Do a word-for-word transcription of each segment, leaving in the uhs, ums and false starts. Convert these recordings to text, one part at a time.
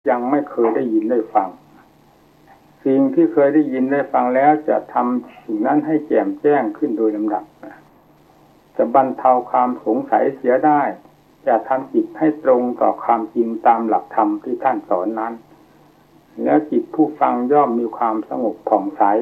ยังไม่เคยได้ยินได้ฟังสิ่งที่เคยได้ยินได้ฟังแล้วจะทำสิ่งนั้นให้แจ่มแจ้งขึ้นโดยลำดับจะบรรเทาความสงสัยเสียได้จะทำจิตให้ตรงต่อความจริงตามหลักธรรมที่ท่านสอนนั้นแล้วจิตผู้ฟังย่อมมีความสงบผ่องใส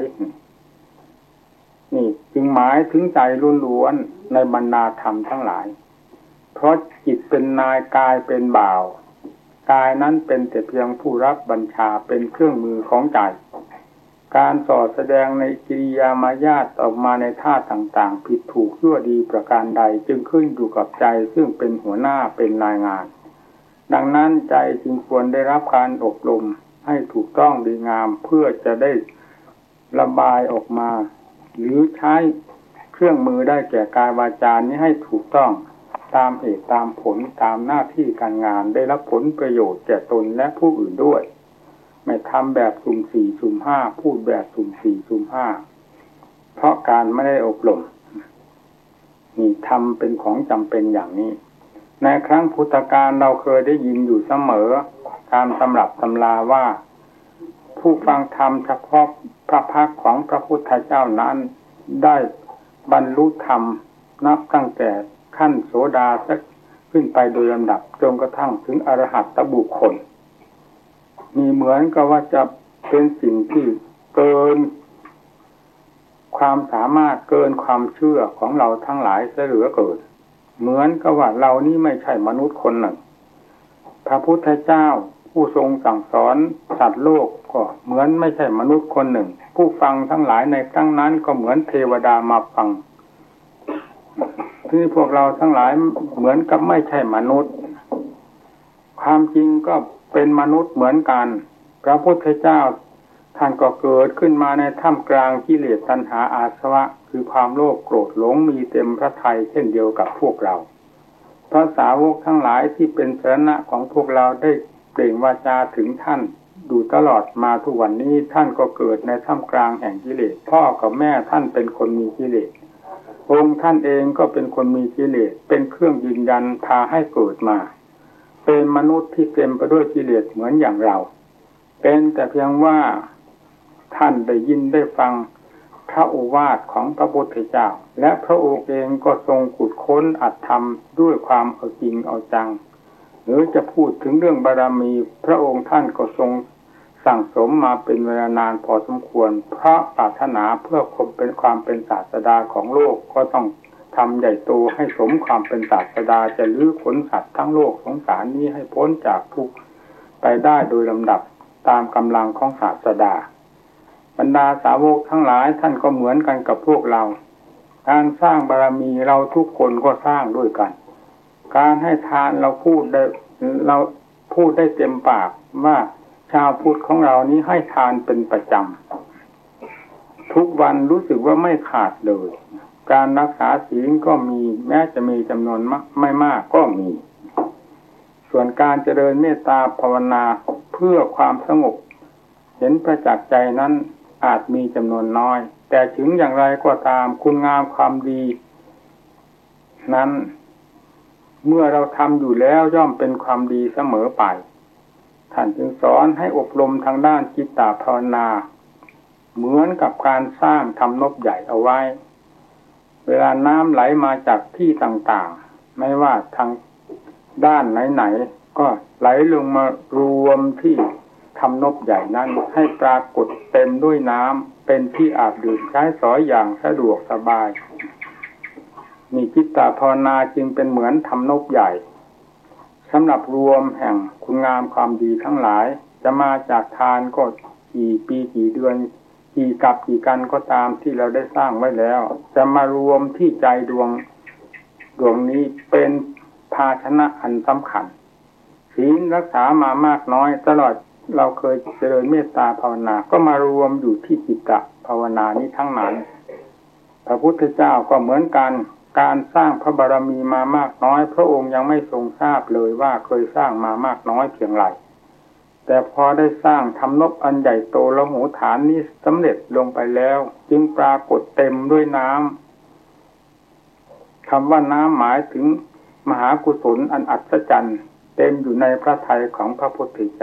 นี่จึงหมายถึงใจล้วนๆในบรรดาธรรมทั้งหลายเพราะจิตเป็นนายกายเป็นบ่าวกายนั้นเป็นแต่เพียงผู้รับบัญชาเป็นเครื่องมือของใจการสอดแสดงในกิริยามายาทออกมาในท่าต่างๆผิดถูกชั่วดีประการใดจึงขึ้นอยู่กับใจซึ่งเป็นหัวหน้าเป็นนายงานดังนั้นใจจึงควรได้รับการอบรมให้ถูกต้องดีงามเพื่อจะได้ระบายออกมาหรือใช้เครื่องมือได้แก่กายวาจานี้ให้ถูกต้องตามเหตุตามผลตามหน้าที่การงานได้รับผลประโยชน์แก่ตนและผู้อื่นด้วยไม่ทำแบบสุ่มสี่สุ่มห้าพูดแบบสุ่มสี่สุ่มห้าเพราะการไม่ได้อบรมนี่ทำเป็นของจำเป็นอย่างนี้ในครั้งพุทธกาลเราเคยได้ยินอยู่เสมอตามตำรับตำราว่าผู้ฟังธรรมเฉพาะพระพักของพระพุทธเจ้านั้นได้บรรลุธรรมนับตั้งแต่ขั้นโสดาสักขึ้นไปโดยลำดับจนกระทั่งถึงอรหัตตบุคคลมีเหมือนกับว่าจะเป็นสิ่งที่เกินความสามารถเกินความเชื่อของเราทั้งหลายเสียเหลือเกินเหมือนกับว่าเรานี่ไม่ใช่มนุษย์คนหนึ่งพระพุทธเจ้าผู้ทรงสั่งสอนสัตว์โลกก็เหมือนไม่ใช่มนุษย์คนหนึ่งผู้ฟังทั้งหลายในครั้งนั้นก็เหมือนเทวดามาฟังที่พวกเราทั้งหลายเหมือนกับไม่ใช่มนุษย์ความจริงก็เป็นมนุษย์เหมือนกันพระพุทธเจ้าท่านก็เกิดขึ้นมาในท่ามกลางกิเลสตัณหาอาสวะคือความโลภโกรธหลงมีเต็มพระทัยเช่นเดียวกับพวกเราพระสาวกทั้งหลายที่เป็นสรณะของพวกเราได้เปล่งวาจาถึงท่านดูตลอดมาทุกวันนี้ท่านก็เกิดในท่ามกลางแห่งกิเลสพ่อกับแม่ท่านเป็นคนมีกิเลสองค์ท่านเองก็เป็นคนมีกิเลสเป็นเครื่องยืนยันพาให้เกิดมาเป็นมนุษย์ที่เต็มไปด้วยกิเลสเหมือนอย่างเราเป็นแต่เพียงว่าท่านได้ยินได้ฟังพระโอวาทของพระพุทธเจ้าและพระองค์เองก็ทรงขุดค้นอัตธรรมด้วยความเอาจริงเอาจังหรือจะพูดถึงเรื่องบารมีพระองค์ท่านก็ทรงสั่งสมมาเป็นเวลานานพอสมควรเพราะปรารถนาเพื่อความเป็นความเป็นศาสดาของโลกก็ต้องทำใหญ่โตให้สมความเป็นศาสดาจะลื้อขนสัตว์ทั้งโลกสงสารนี้ให้พ้นจากทุกข์ไปได้โดยลำดับตามกำลังของศาสดาบรรดาสาวกทั้งหลายท่านก็เหมือนกันกับพวกเราการสร้างบารมีเราทุกคนก็สร้างด้วยกันการให้ทานเราพูดได้เราพูดได้เต็มปากว่าชาวพุทธของเรานี้ให้ทานเป็นประจำทุกวันรู้สึกว่าไม่ขาดเลยการรักษาศีลก็มีแม้จะมีจำนวนไม่มากก็มีส่วนการเจริญเมตตาภาวนาเพื่อความสงบเห็นประจักษ์ใจนั้นอาจมีจำนวนน้อยแต่ถึงอย่างไรก็ตามคุณงามความดีนั้นเมื่อเราทำอยู่แล้วย่อมเป็นความดีเสมอไปท่านจึงสอนให้อบรมทางด้านจิตตภาวนาเหมือนกับการสร้างทำนบใหญ่เอาไว้เวลาน้ำไหลมาจากที่ต่างๆไม่ว่าทางด้านไหนๆก็ไหลลงมารวมที่ทำนบใหญ่นั้นให้ปรากฏเต็มด้วยน้ำเป็นที่อาบดื่มใช้สอยอย่างสะดวกสบายมีจิตตภาวนาจึงเป็นเหมือนทำนบใหญ่สำหรับรวมแห่งคุณงามความดีทั้งหลายจะมาจากทานก็กี่ปีกี่เดือนกี่กับกี่กันก็ตามที่เราได้สร้างไว้แล้วจะมารวมที่ใจดวงดวงนี้เป็นภาชนะอันสำคัญศีลรักษามามากน้อยตลอดเราเคยเจริญเมตตาภาวนาก็มารวมอยู่ที่จิตตภาวนานี้ทั้งนั้นพระพุทธเจ้าก็เหมือนกันการสร้างพระบารมีมามากน้อยพระองค์ยังไม่ทรงทราบเลยว่าเคยสร้างมามากน้อยเพียงไรแต่พอได้สร้างทำนบอันใหญ่โตละหูฐานนี้สำเร็จลงไปแล้วจึงปรากฏเต็มด้วยน้ำคำว่าน้ำหมายถึงมหากุศลอันอัศจรรย์เต็มอยู่ในพระทัยของพระพุทธเจ้า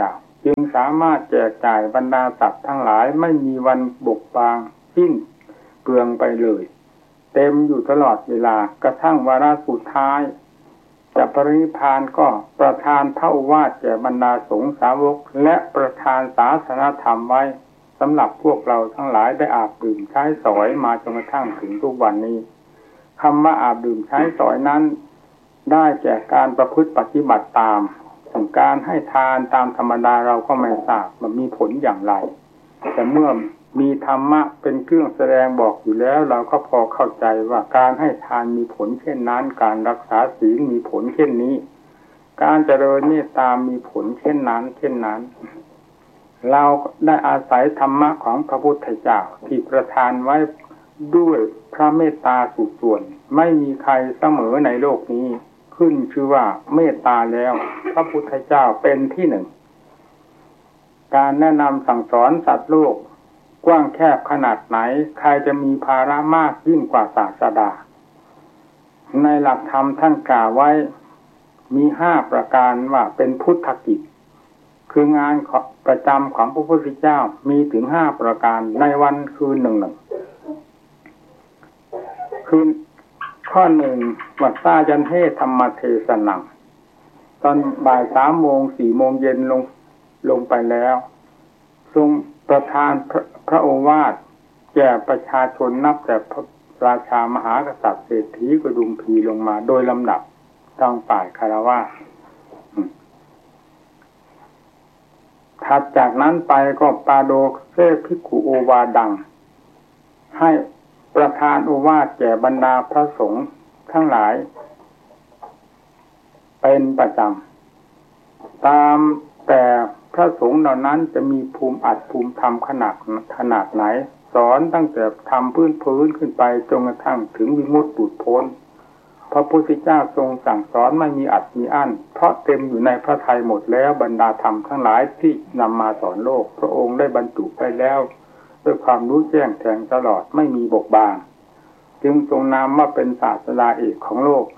จึงสามารถแจกจ่ายบรรดาสัตว์ทั้งหลายไม่มีวันบกบางสิ้นเปลืองไปเลยเต็มอยู่ตลอดเวลากระทั่งวาระสุดท้ายจะปรินิพพานก็ประทานพระโอวาทแก่บรรดาสงฆ์สาวกและประทานศาสนธรรมไว้สำหรับพวกเราทั้งหลายได้อาบดื่มใช้สอยมาจนกระทั่งถึงทุกวันนี้คำว่าอาบดื่มใช้สอยนั้นได้แก่การประพฤติปฏิบัติตามส่วนการให้ทานตามธรรมดาเราก็ไม่ทราบมันมีผลอย่างไรแต่เมื่อมีธรรมะเป็นเครื่องแสดงบอกอยู่แล้วเราก็พอเข้าใจว่าการให้ทานมีผลเช่นนั้นการรักษาศีลมีผลเช่นนี้การเจริญเมตตามีผลเช่นนั้นเช่นนั้นเราได้อาศัยธรรมะของพระพุทธเจ้าที่ประทานไว้ด้วยพระเมตตาสุดส่วนไม่มีใครเสมอในโลกนี้ขึ้นชื่อว่าเมตตาแล้วพระพุทธเจ้าเป็นที่หนึ่งการแนะนำสั่งสอนสัตว์โลกกว้างแคบขนาดไหนใครจะมีภาระมากยิ่งกว่าศาสดาในหลักธรรมท่านกล่าวไว้มีห้าประการว่าเป็นพุทธกิจคืองานประจำของพระพุทธเจ้ามีถึงห้าประการในวันคืนหนึ่งหนึ่งคืนข้อหนึ่งวัดสายันเทธรรมเทศนาตอนบ่ายสามโมงสี่โมงเย็นลงลงไปแล้วทรงประทานพระพระโอวาทแก่ประชาชนนับแต่พระราชามหากษัตริย์เศรษฐีกระดุมพีลงมาโดยลำดับตั้งฝ่ายคารวะถัดจากนั้นไปก็ปาโดเซภิกขุโอวาดังให้ประทานโอวาทแก่บรรดาพระสงฆ์ทั้งหลายเป็นประจำตามแต่พระสงฆ์เหล่านั้นจะมีภูมิอัดภูมิธรรมขนาดขนาดไหนสอนตั้งแต่ทำพื้นพื้นขึ้นไปจนกระทั่งถึงวิมุตติหลุดพ้นพระพุทธเจ้าทรงสั่งสอนไม่มีอัดมีอั้นเพราะเต็มอยู่ในพระทัยหมดแล้วบรรดาธรรมทั้งหลายที่นำมาสอนโลกพระองค์ได้บรรจุไปแล้วด้วยความรู้แจ้งแทงตลอดไม่มีบกบางจึงทรงนามว่าเป็นศาสดาเอกของโลก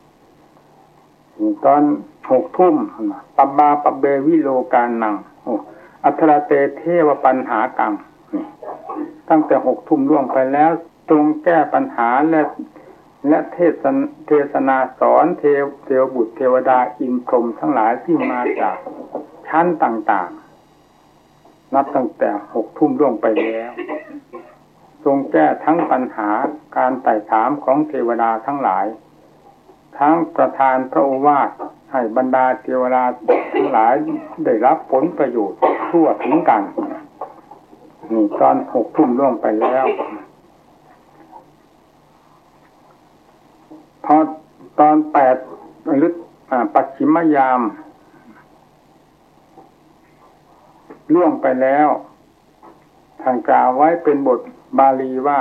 ตอนหกทุ่มปับบาปเบวิโลกานังอัทรเตเทวปัญหากังตั้งแต่หกทุ่มล่วงไปแล้วตรงแก้ปัญหาและและเทศนเทศนาสอนเทวเทวบุตรเทวดาอินพรหมทั้งหลายที่มาจากชั้นต่างๆนับตั้งแต่หกทุ่มล่วงไปแล้วทรงแก้ทั้งปัญหาการไต่ถามของเทวดาทั้งหลายทั้งประทานพระโอวาทให้บรรดาเทวดาทั้งหลายได้รับผลประโยชน์ทั่วถึงกันนี่ตอนหกทุ่มล่วงไปแล้วพอตอนแปดหรือปัจฉิมยามล่วงไปแล้วท่านกล่าวไว้เป็นบทบาลีว่า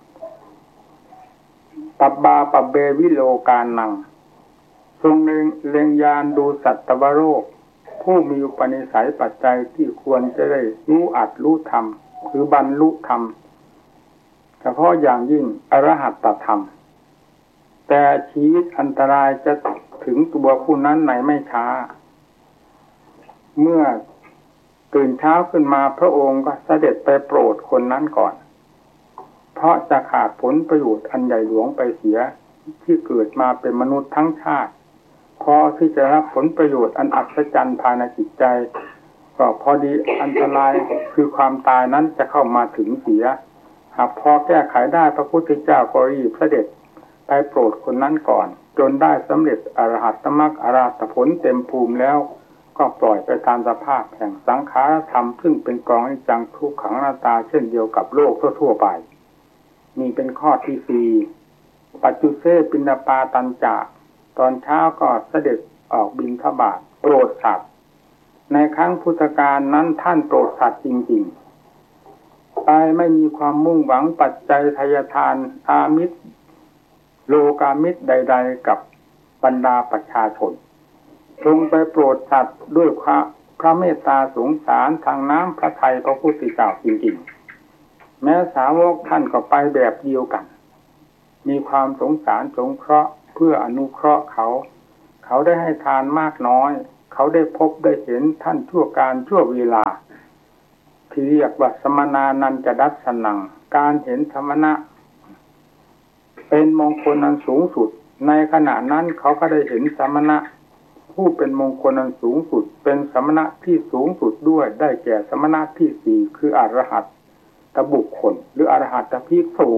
ปับบาปเบวิโลกานังทรงเล็งเล็งยานดูสัตวโลกผู้มีอุปนิสัยปัจจัยที่ควรจะได้รู้อัดรู้ธรรมคือบรรลุธรรมเฉพาะอย่างยิ่งอรหัตตธรรมแต่ชีวิตอันตรายจะถึงตัวผู้นั้นในไม่ช้าเมื่อตื่นเช้าขึ้นมาพระองค์ก็เสด็จไปโปรดคนนั้นก่อนเพราะจะขาดผลประโยชน์อันใหญ่หลวงไปเสียที่เกิดมาเป็นมนุษย์ทั้งชาติพอที่จะรับผลประโยชน์อันอัศจรรย์ภายในจิตใจก็พอดีอันตรายคือความตายนั้นจะเข้ามาถึงเสียหากพอแก้ไขได้พระพุทธเจ้าก็รีบเสด็จไปโปรดคนนั้นก่อนจนได้สำเร็จอรหัตตมรรคอรหัตผลเต็มภูมิแล้วก็ปล่อยไปตามสภาพแห่งสังขารธรรมซึ่งเป็นกองอนิจจังทุกขังอนัตตาเช่นเดียวกับโลกทั่วๆไปนี่เป็นข้อที่สี่ปัจจุเสปิณปาตัญจะตอนเช้าก็เสด็จออกบิณฑบาตโปรดสัตว์ในครั้งพุทธกาลนั้นท่านโปรดสัตว์จริงๆไปไม่มีความมุ่งหวังปัจจัยทายทานอามิตรโลกามิตรใดๆกับบรรดาประชาชนทรงไปโปรดสัตว์ด้วยพระเมตตาสงสารทางน้ำพระทัยพระพุทธเจ้าจริงๆแม้สาวกท่านก็ไปแบบเดียวกันมีความสงสารสงเคราะห์เพื่ออนุเคราะห์เขาเขาได้ให้ทานมากน้อยเขาได้พบได้เห็นท่านชั่วการชั่วเวลาที่เรียกว่าสมณานันจะดัสนังการเห็นสมณะเป็นมงคลอันสูงสุดในขณะนั้นเขาก็ได้เห็นสมณะผู้เป็นมงคลอันสูงสุดเป็นสมณะที่สูงสุดด้วยได้แก่สมณะที่สี่คืออรหัตตบุคคลหรืออรหัตตภิกษุ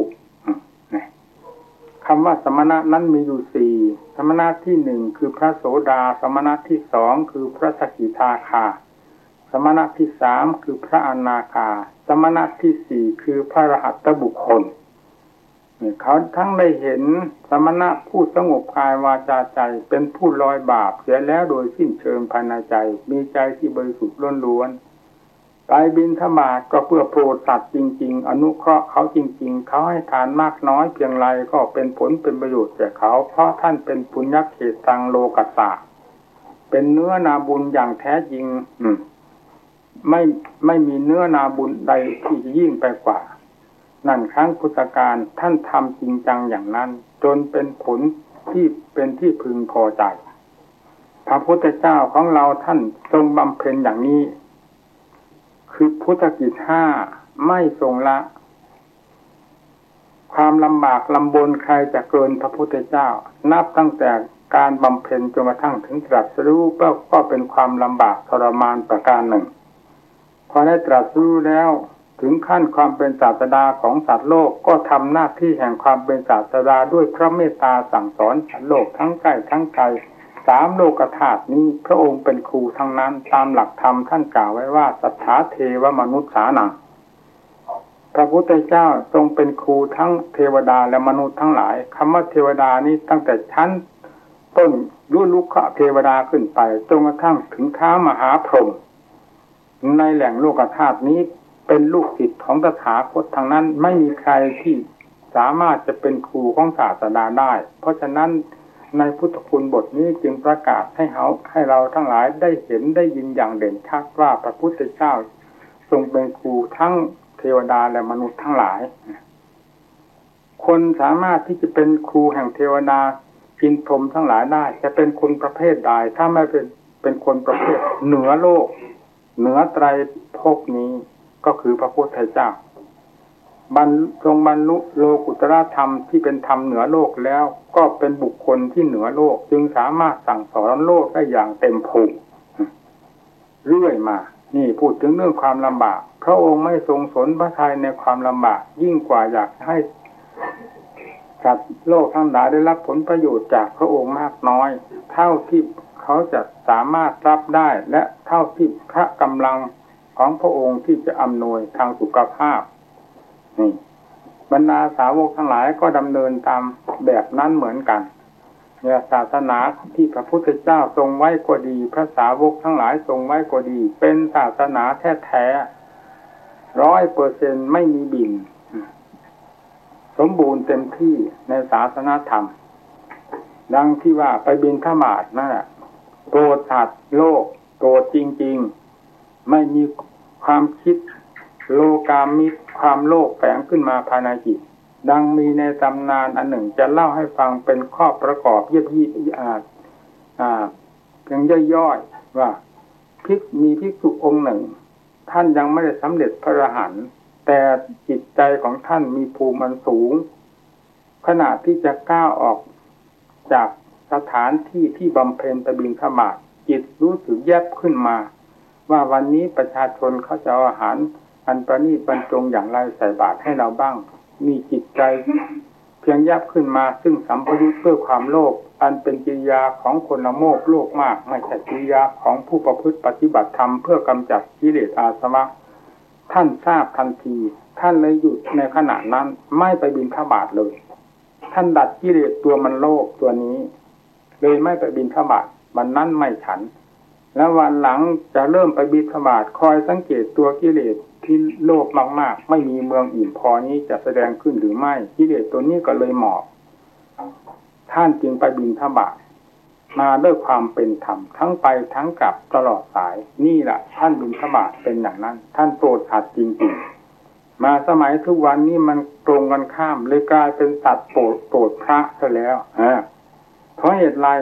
คำว่าสมณะนั้นมีอยู่สี่สมณะที่หนึ่งคือพระโสดาสมณะที่สองคือพระสกิทาคาสมณะที่สามคือพระอนาคาสมณะที่สี่คือพระอรหัตตบุคคลเขาทั้งได้เห็นสมณะผู้สงบกายวาจาใจเป็นผู้ลอยบาปเสียแล้วโดยสิ้นเชิงภายในใจมีใจที่บริสุทธิ์ล้วนๆไปบิณฑบาตก็เพื่อโปรดสัตว์จริงๆอนุเคราะห์เขาจริงๆเขาให้ทานมากน้อยเพียงไรก็เป็นผลเป็นประโยชน์แก่เขาเพราะท่านเป็นปุญญเขตังโลกัสสะเป็นเนื้อนาบุญอย่างแท้จริงไม่ไม่มีเนื้อนาบุญใดที่จะยิ่งไปกว่านั่นครั้งพุทธกาลท่านทำจริงจังอย่างนั้นจนเป็นผลที่เป็นที่พึงพอใจพระพุทธเจ้าของเราท่านทรงบำเพ็ญอย่างนี้คือพุทธกิจห้าไม่ทรงละความลำบากลำบนใครจะเกินพระพุทธเจ้านับตั้งแต่การบำเพ็ญจนกระทั่งถึงตรัสรู้ก็เป็นความลำบากทรมานประการหนึ่งพอได้ตรัสรู้แล้วถึงขั้นความเป็นศาสดาของสัตว์โลกก็ทำหน้าที่แห่งความเป็นศาสดาด้วยพระเมตตาสั่งสอนสัตว์โลกทั้งใกล้ทั้งไกลสามโลกธาตุนี้พระองค์เป็นครูทั้งนั้นตามหลักธรรมท่านกล่าวไว้ว่าสัทธาเทวมนุษย์สานังพระพุทธเจ้าทรงเป็นครูทั้งเทวดาและมนุษย์ทั้งหลายคำว่าเทวดานี้ตั้งแต่ชั้นต้นยุลุกขเทวดาขึ้นไปจนกระทั่งถึงท้ามหาพรหมในแหล่งโลกธาตุนี้เป็นลูกศิษย์ของตถาคตทางนั้นไม่มีใครที่สามารถจะเป็นครูของศาสดาได้เพราะฉะนั้นในพุทธคุณบทนี้จึงประกาศให้เขาให้เราทั้งหลายได้เห็นได้ยินอย่างเด่นชัดว่าพระพุทธเจ้าทรงเป็นครูทั้งเทวดาและมนุษย์ทั้งหลายคนสามารถที่จะเป็นครูแห่งเทวดาอินทร์พรหมทั้งหลายได้จะเป็นคนประเภทใดถ้าไม่เป็นเป็นคนประเภทเหนือโลกเหนือไตรภพนี้ก็คือพระพุทธเจ้าบรรทรงบรรลุโลกุตตรธรรมที่เป็นธรรมเหนือโลกแล้วก็เป็นบุคคลที่เหนือโลกจึงสามารถสั่งสอนโลกได้อย่างเต็มภูมิเรื่อยมานี่พูดถึงเรื่องความลำบากพระองค์ไม่ทรงสนพระทัยในความลำบากยิ่งกว่าอยากให้สัตว์โลกทั้งหลายได้รับผลประโยชน์จากพระองค์มากน้อยเท่าที่เขาจะสามารถรับได้และเท่าที่พระกำลังของพระองค์ที่จะอำนวยทางสุขภาพนี่บรรดาสาวกทั้งหลายก็ดำเนินตามแบบนั้นเหมือนกันเนี่ยศาสนาที่พระพุทธเจ้าทรงไว้ก็ดีพระสาวกทั้งหลายทรงไว้ก็ดีเป็นศาสนาแท้ๆร้อยเปอร์เซ็นต์ไม่มีบินสมบูรณ์เต็มที่ในศาสนาธรรมดังที่ว่าไปบิณฑบาตนั่นแหละโปรดสัตว์โลกโปรดจริงๆไม่มีความคิดโลกามิตรความโลภแฝงขึ้นมาภายในจิตดังมีในตำนานอันหนึ่งจะเล่าให้ฟังเป็นข้อประกอบเยียบยี่อ่าอ่าเพียงย่อยๆว่าภิกษุมีภิกษุองค์หนึ่งท่านยังไม่ได้สำเร็จพระอรหันต์แต่จิตใจของท่านมีภูมิอันสูงขณะที่จะก้าวออกจากสถานที่ที่บำเพ็ญไปบิณฑบาตจิตรู้สึกแยบขึ้นมาว่าวันนี้ประชาชนเขาจะเอาอาหารอันประณีตบรรจงอย่างไรใส่บาตรให้เราบ้างมีจิตใจเพียงแยบขึ้นมาซึ่งสัมปยุทธ์เพื่อความโลภอันเป็นกิริยาของคนละโมกโลภมากไม่ใช่กิริยาของผู้ประพฤติปฏิบัติธรรมเพื่อกำจัดกิเลสอาสวะท่านทราบทันทีท่านเลยหยุดในขณะนั้นไม่ไปบิณฑบาตเลยท่านดัดกิเลสตัวมันโลภตัวนี้เลยไม่ไปบิณฑบาตวันนั้นไม่ฉันแล้ววันหลังจะเริ่มไปบิณฑบาตคอยสังเกตตัวกิเลสที่โลภมากๆไม่มีเมืองอิ่มพอนี้จะแสดงขึ้นหรือไม่กิเลสตัวนี้ก็เลยหมอบท่านจึงไปบิณฑบาตมาด้วยความเป็นธรรมทั้งไปทั้งกลับตลอดสายนี่แหละท่านบิณฑบาตเป็นอย่างนั้นท่านโปรดสัตว์จริงๆมาสมัยทุกวันนี้มันตรงกันข้ามเลยกลายเป็นสัตว์โปรดโปรดพระซะแล้วฮะเพราะเหตุไร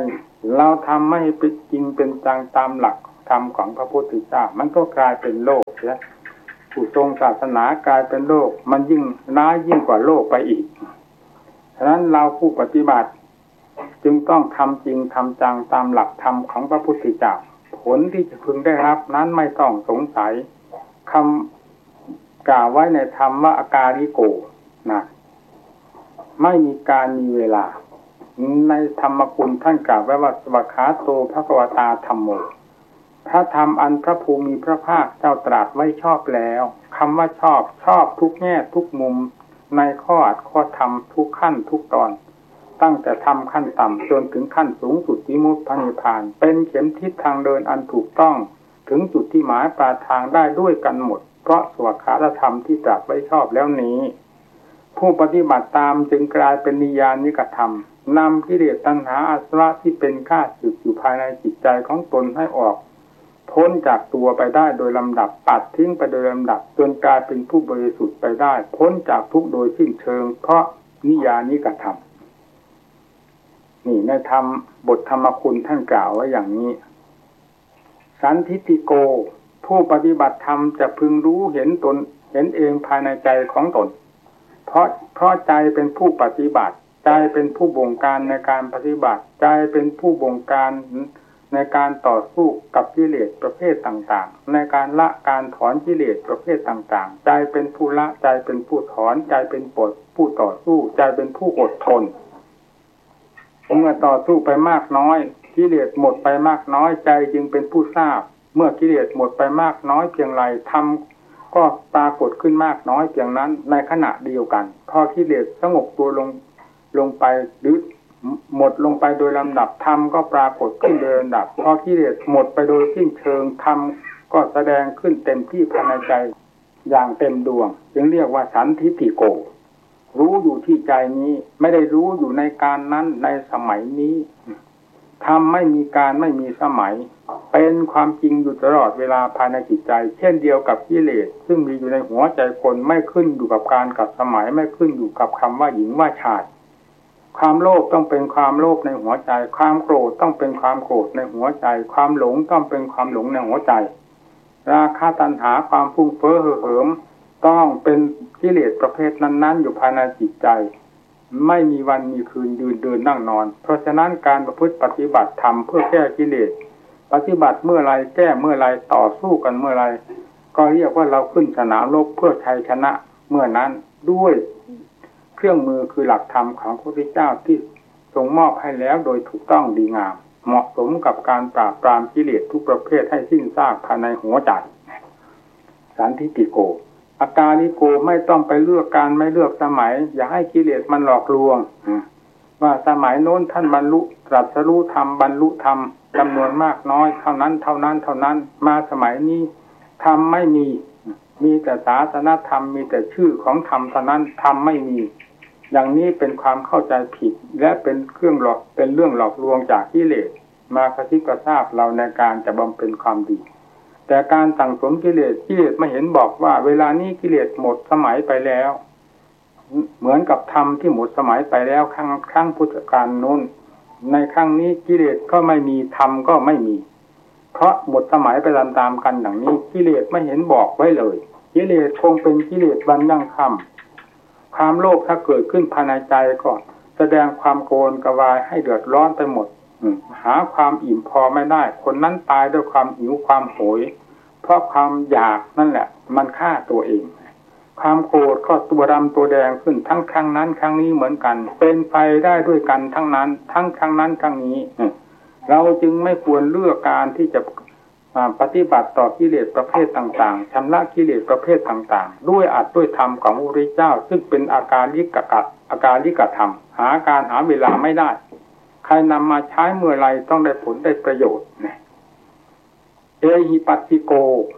เราทำไม่เป็นจริงเป็นจังตามหลักธรรมของพระพุทธเจ้ามันก็กลายเป็นโลกเสียผู้ทรงศาสนากลายเป็นโลกมันยิ่งร้ายยิ่งกว่าโลกไปอีกฉะนั้นเราผู้ปฏิบัติจึงต้องทำจริงทำจังตามหลักธรรมของพระพุทธเจ้าผลที่จะพึงได้รับนั้นไม่ต้องสงสัยคำกล่าวไว้ในธรรมว่าอาการิโกนะไม่มีการมีเวลาในธรรมกุลท่านกล่าวไว้ว่าสวากขาโตภควตาธัมโมพระธรรมอันพระภูมิพระภาคเจ้าตรัสไว้ชอบแล้วคำว่าชอบชอบทุกแง่ทุกมุมในข้ออัดข้อธรรมทุกขั้นทุกตอนตั้งแต่ธรรมขั้นต่ำจนถึงขั้นสูงสุดวิมุตติพระนิพพานเป็นเข็มทิศทางเดินอันถูกต้องถึงจุดที่หมายปลายทางได้ด้วยกันหมดเพราะสวากขาธรรมที่ตรัสไว้ชอบแล้วนี้ผู้ปฏิบัติตามจึงกลายเป็นนิยานิกธรรมนำกิเลสตัณหาอาสวะที่เป็นข้าศึกอยู่ภายในจิตใจของตนให้ออกพ้นจากตัวไปได้โดยลำดับปัดทิ้งไปโดยลำดับจนกลายเป็นผู้บริสุทธิ์ไปได้พ้นจากทุกโดยสิ้นเชิงเพราะนิยานิกธรรมนี่ในธรรมบทธรรมคุณท่านกล่าวไว้อย่างนี้สันทิฏฐิโกผู้ปฏิบัติธรรมจะพึงรู้เห็นตนเห็นเองภายในใจของตนเพราะเพราะใจเป็นผู้ปฏิบัติใจเป็นผู้บงการในการปฏิบัติใจเป็นผู้บงการในการต่อสู้กับกิเลสประเภทต่างๆในการละการถอนกิเลสประเภทต่างๆใจเป็นผู้ละใจเป็นผู้ถอนใจเป็นผู้ต่อสู้ใจเป็นผู้อดทนเมื่อต่อสู้ไปมากน้อยกิเลสหมดไปมากน้อยใจจึงเป็นผู้ทราบเมื่อกิเลสหมดไปมากน้อยเพียงไรธรรมก็ปรากฏขึ้นมากน้อยเพียงนั้นในขณะเดียวกันพอกิเลสสงบตัวลงลงไปหรือหมดลงไปโดยลำดับธรรมก็ปรากฏขึ้นโดยลำดับพอกิเลสหมดไปโดยสิ้นเชิงธรรมก็แสดงขึ้นเต็มที่ภายในใจอย่างเต็มดวงจึงเรียกว่าสันทิฏฐิโกรู้อยู่ที่ใจนี้ไม่ได้รู้อยู่ในการนั้นในสมัยนี้ธรรมไม่มีการไม่มีสมัยเป็นความจริงอยู่ตลอดเวลาภายในจิตใจเช่นเดียวกับกิเลสซึ่งมีอยู่ในหัวใจคนไม่ขึ้นอยู่กับการกับสมัยไม่ขึ้นอยู่กับคำว่าหญิงว่าชายความโลภต้องเป็นความโลภในหัวใจความโกรธต้องเป็นความโกรธในหัวใจความหลงต้องเป็นความหลงในหัวใจราคะตัณหาความฟุ้งเฟ้อเห่อเหิมต้องเป็นกิเลสประเภทนั้นๆอยู่ภายในจิตใจไม่มีวันมีคืนยืนเดินนั่งนอนเพราะฉะนั้นการประพฤติปฏิบัติธรรมเพื่อแก้กิเลสปฏิบัติเมื่อไรแก้เมื่อไรต่อสู้กันเมื่อไรก็เรียกว่าเราขึ้นสนามรบเพื่อชัยชนะเมื่อนั้นด้วยเครื่องมือคือหลักธรรมของพระพุทธเจ้าที่ทรงมอบให้แล้วโดยถูกต้องดีงามเหมาะสมกับการปราบปรามกิเลสทุกประเภทให้สิ้นซากภายในหัวใจสันทิฏฐิโกอาการิโกไม่ต้องไปเลือกการไม่เลือกสมัยอย่าให้กิเลสมันหลอกลวงว่าสมัยโน้นท่านบรรลุตรัสรู้ธรรมบรรลุธรรมจำนวนมากน้อยเท่านั้นเท่านั้นเท่านั้นมาสมัยนี้ธรรมไม่มีมีแต่ศาสนธรรมมีแต่ชื่อของธรรมเท่านั้นธรรมไม่มีอย่างนี้เป็นความเข้าใจผิดและเป็นเครื่องหลอกเป็นเรื่องหลอกลวงจากกิเลสมากระซิบกระซาบเราในการจะบำเพ็ญความดีแต่การสั่งสมกิเลสกิเลสไม่เห็นบอกว่าเวลานี้กิเลสหมดสมัยไปแล้วเหมือนกับธรรมที่หมดสมัยไปแล้วครั้งครั้งพุทธกาลนู้นในครั้งนี้กิเลสก็ไม่มีธรรมก็ไม่มีเพราะหมดสมัยไปตามๆกันอย่างนี้กิเลสไม่เห็นบอกไว้เลยกิเลสคงเป็นกิเลสวันยั่งค่ำความโลภถ้าเกิดขึ้นภายในใจก็แสดงความโกรธกวายให้เดือดร้อนไปหมดหาความอิ่มพอไม่ได้คนนั้นตายด้วยความหิวความโหยเพราะความอยากนั่นแหละมันฆ่าตัวเองความโกรธก็ตัวดำตัวแดงขึ้นทั้งครั้งนั้นครั้งนี้เหมือนกันเป็นไฟได้ด้วยกันทั้งนั้นทั้งครั้งนั้นครั้งนี้เราจึงไม่ควรเลือกการที่จะปฏิบัติต่อกิเลสประเภทต่างๆชำระกิเลสประเภทต่างๆด้วยอัดด้วยธรรมของพระพุทธเจ้าซึ่งเป็นอาการลิกกัดอาการลิกธรรมหาการหาเวลาไม่ได้ใครนำมาใช้เมื่อไรต้องได้ผลได้ประโยชน์เอหิปัสสิโก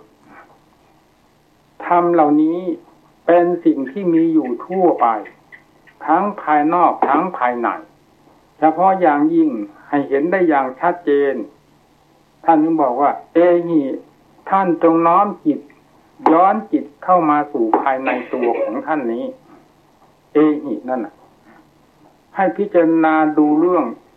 ธรรมเหล่านี้เป็นสิ่งที่มีอยู่ทั่วไปทั้งภายนอกทั้งภายในเฉพาะอย่างยิ่งให้เห็นได้อย่างชัดเจนท่านจึงบอกว่าเอหิท่านจงน้อมจิตย้อนจิตเข้ามาสู่ภายในตัวของท่านนี้เอหินั่นน่ะให้พิจารณาดูเรื่อง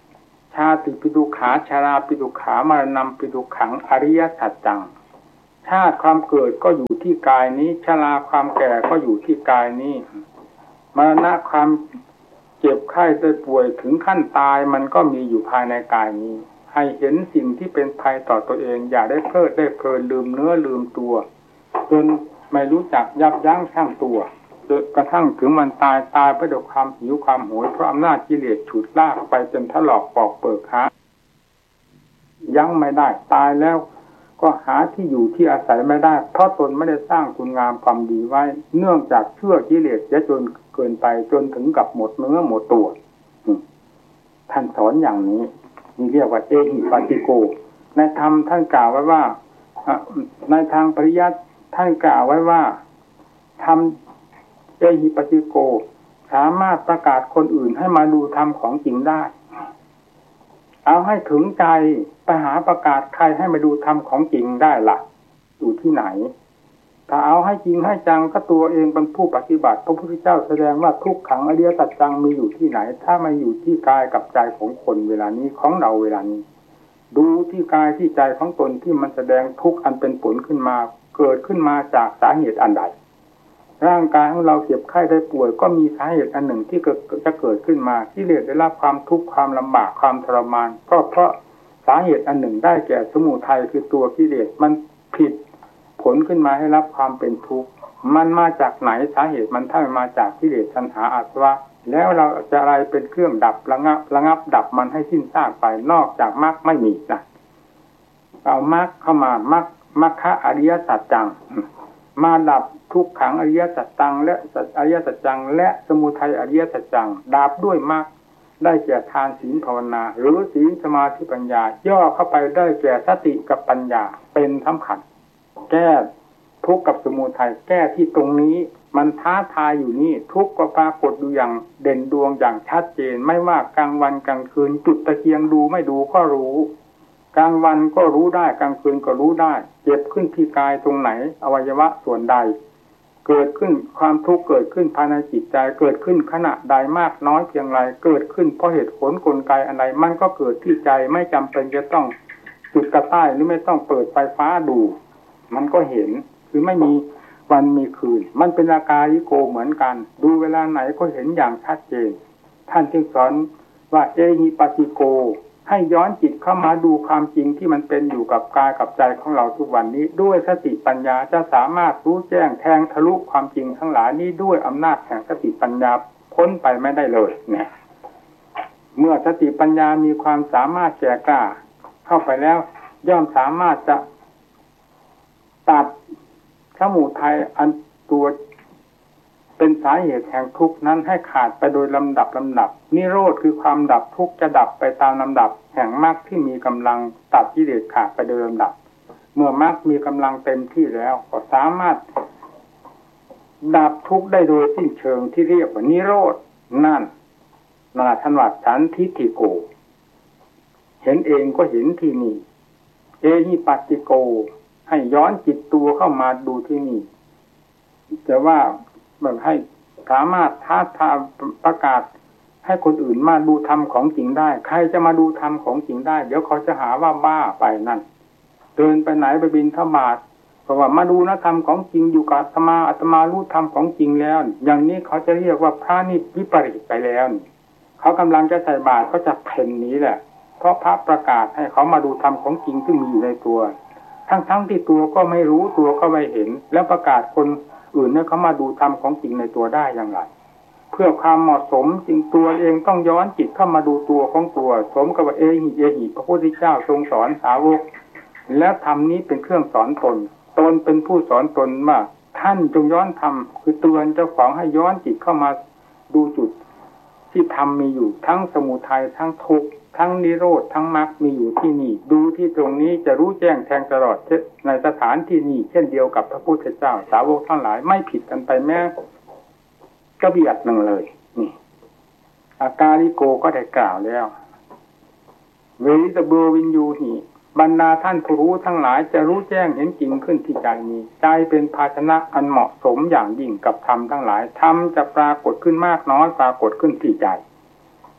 ชาติปิทุกขาชาราปิทุกขามรณะปิทุกขังอริยสัจจังชาติความเกิดก็อยู่ที่กายนี้ชราความแก่ก็อยู่ที่กายนี้มรณะความเจ็บไข้ได้ป่วยถึงขั้นตายมันก็มีอยู่ภายในกายนี้ให้เห็นสิ่งที่เป็นภัยต่อตัวเองอย่าได้เพลิดได้เพลินลืมเนื้อลืมตัวจนไม่รู้จักยับยั้งชั่งตัวจนกระทั่งถึงมันตายตายไปด้วยความหิวความโหยเพราะอำนาจกิเลสฉุดลากไปจนถลอกปอกเปิกหายั้งไม่ได้ตายแล้วก็หาที่อยู่ที่อาศัยไม่ได้เพราะตนไม่ได้สร้างคุณงามความดีไว้เนื่องจากเชื่อกิเลสเสียจนเกินไปจนถึงกับหมดเนื้อหมดตัวท่านสอนอย่างนี้นี่เรียกว่าเอหิปัสสิโกในธรรมท่านกล่าวไว้ว่าในทางปริยัติท่านกล่าวไว้ว่าธรรมเอหิปัสสิโกสามารถประกาศคนอื่นให้มาดูธรรมของจริงได้เอาให้ถึงใจไปหาประกาศใครให้มาดูธรรมของจริงได้ล่ะอยู่ที่ไหนถ้าเอาให้จริงให้จังก็ตัวเองเป็นผู้ปฏิบัติพระพุทธเจ้าแสดงว่าทุกขังอริยสัจจังมีอยู่ที่ไหนถ้าไม่อยู่ที่กายกับใจของคนเวลานี้ของเราเวลานี้ดูที่กายที่ใจของตนที่มันแสดงทุกข์อันเป็นผลขึ้นมาเกิดขึ้นมาจากสาเหตุอันใดร่างกายของเราเจ็บไข้ได้ป่วยก็มีสาเหตุอันหนึ่งที่จะเกิดขึ้นมาที่เรียกได้รับความทุกข์ความลำบากความทรมานก็เพราะสาเหตุอันหนึ่งได้แก่สมุทัยคือตัวกิเลสมันผิดผลขึ้นมาให้รับความเป็นทุกข์มันมาจากไหนสาเหตุมันถ้ามาจากกิเลสตัณหาอาสวะแล้วเราจะอะไรเป็นเครื่องดับระงับระงับดับมันให้สิ้นซากไปนอกจากมรรคไม่มีนะเอามรรคเข้ามามรรคมรรคะอริยสัจจังมาดับทุกขังอริยสัจจังและอริยสัจจังและสมุทัยอริยสัจจังดับด้วยมรรคได้แก่ทานศีลภาวนาหรือศีลสมาธิปัญญาย่อเข้าไปได้แก่สติกับปัญญาเป็นสำคัญแก้ทุกข์กับสมุทัยแก้ที่ตรงนี้มันท้าทายอยู่นี่ทุกข์ก็ปรากฏอยู่อย่างเด่นดวงอย่างชัดเจนไม่ว่ากลางวันกลางคืนจุดตะเกียงดูไม่ดูก็รู้กลางวันก็รู้ได้กลางคืนก็รู้ได้เจ็บขึ้นที่กายตรงไหนอวัยวะส่วนใดเกิดขึ้นความทุกข์เกิดขึ้นภายในจิตใจเกิดขึ้นขณะใดมากน้อยเพียงไรเกิดขึ้นเพราะเหตุผลกลไกอะไรมันก็เกิดที่ใจไม่จำเป็นจะต้องจุดกระต่ายหรือไม่ต้องเปิดไฟฟ้าดูมันก็เห็นคือไม่มีวันมีคืนมันเป็นอาการลิโกเหมือนกันดูเวลาไหนก็เห็นอย่างชัดเจนท่านจึงสอนว่าเอหิปัสสิโกให้ย้อนจิตเข้ามาดูความจริงที่มันเป็นอยู่กับกายกับใจของเราทุกวันนี้ด้วยสติปัญญาจะสามารถรู้แจ้งแทงทะลุความจริงทั้งหลายนี้ด้วยอำนาจแห่งสติปัญญาพ้นไปไม่ได้เลยเนี่ยเมื่อสติปัญญามีความสามารถแก่กล้าเข้าไปแล้วย่อมสามารถจะตัดสมุทัยอันตัวเป็นสาเหตุแห่งทุกข์นั้นให้ขาดไปโดยลำดับลำดับนิโรธคือความดับทุกข์จะดับไปตามลำดับแห่งมรรคที่มีกำลังตัดกิเลสขาดไปโดยลำดับเมื่อมรรคมีกำลังเต็มที่แล้วก็สามารถดับทุกข์ได้โดยสิ้นเชิงที่เรียกว่านิโรธนั่นนาทันวัดฉันทิฏฐิโกเห็นเองก็เห็นที่นี่เอหิปัสสิโกให้ย้อนจิตตัวเข้ามาดูที่นี่แต่ว่าแบบให้สามารถท้าทายประกาศให้คนอื่นมาดูธรรมของจริงได้ใครจะมาดูธรรมของจริงได้เดี๋ยวเขาจะหาว่าบ้าไปนั่นเดินไปไหนไปบิณฑบาตเพราะว่ามาดูนะธรรมของจริงอยู่กับอาตมาอาตมารู้ธรรมของจริงแล้วอย่างนี้เขาจะเรียกว่าพระนิพวิปริตไปแล้วเขากำลังจะใส่บาตรก็จะเพ่นนี้แหละเพราะพระประกาศให้เขามาดูธรรมของจริงที่มีอยู่ในตัวทั้งๆที่ตัวก็ไม่รู้ตัวก็ไม่เห็นแล้วประกาศคนอื่นเนี่ยเขามาดูธรรมของจริงในตัวได้อย่างไรเพื่อความเหมาะสมจริงตัวเองต้องย้อนจิตเข้ามาดูตัวของตัวสมกับว่าเอหิเอหิพระพุทธเจ้าทรงสอนสาวกและธรรมนี้เป็นเครื่องสอนตนตนเป็นผู้สอนตนว่าท่านจงย้อนธรรมคือเตือนเจ้าของให้ย้อนจิตเข้ามาดูจุดที่ธรรมมีอยู่ทั้งสมุทัยทั้งทุกข์ทั้งนิโรธทั้งมรรคมีอยู่ที่นี่ดูที่ตรงนี้จะรู้แจ้งแทงตลอดในสถานที่นี้เช่นเดียวกับพระพุทธเจ้าสาวกทั้งหลายไม่ผิดกันไปแม้กระเบียดหนึ่งเลยนี่อาการลิโกก็ได้กล่าวแล้วเวริตเบอร์วินยูหีบรรดาท่านผู้รู้ทั้งหลายจะรู้แจ้งเห็นจริงขึ้นที่ใจนี้ใจเป็นภาชนะอันเหมาะสมอย่างยิ่งกับธรรมทั้งหลายธรรมจะปรากฏขึ้นมากน้อยปรากฏขึ้นที่ใจ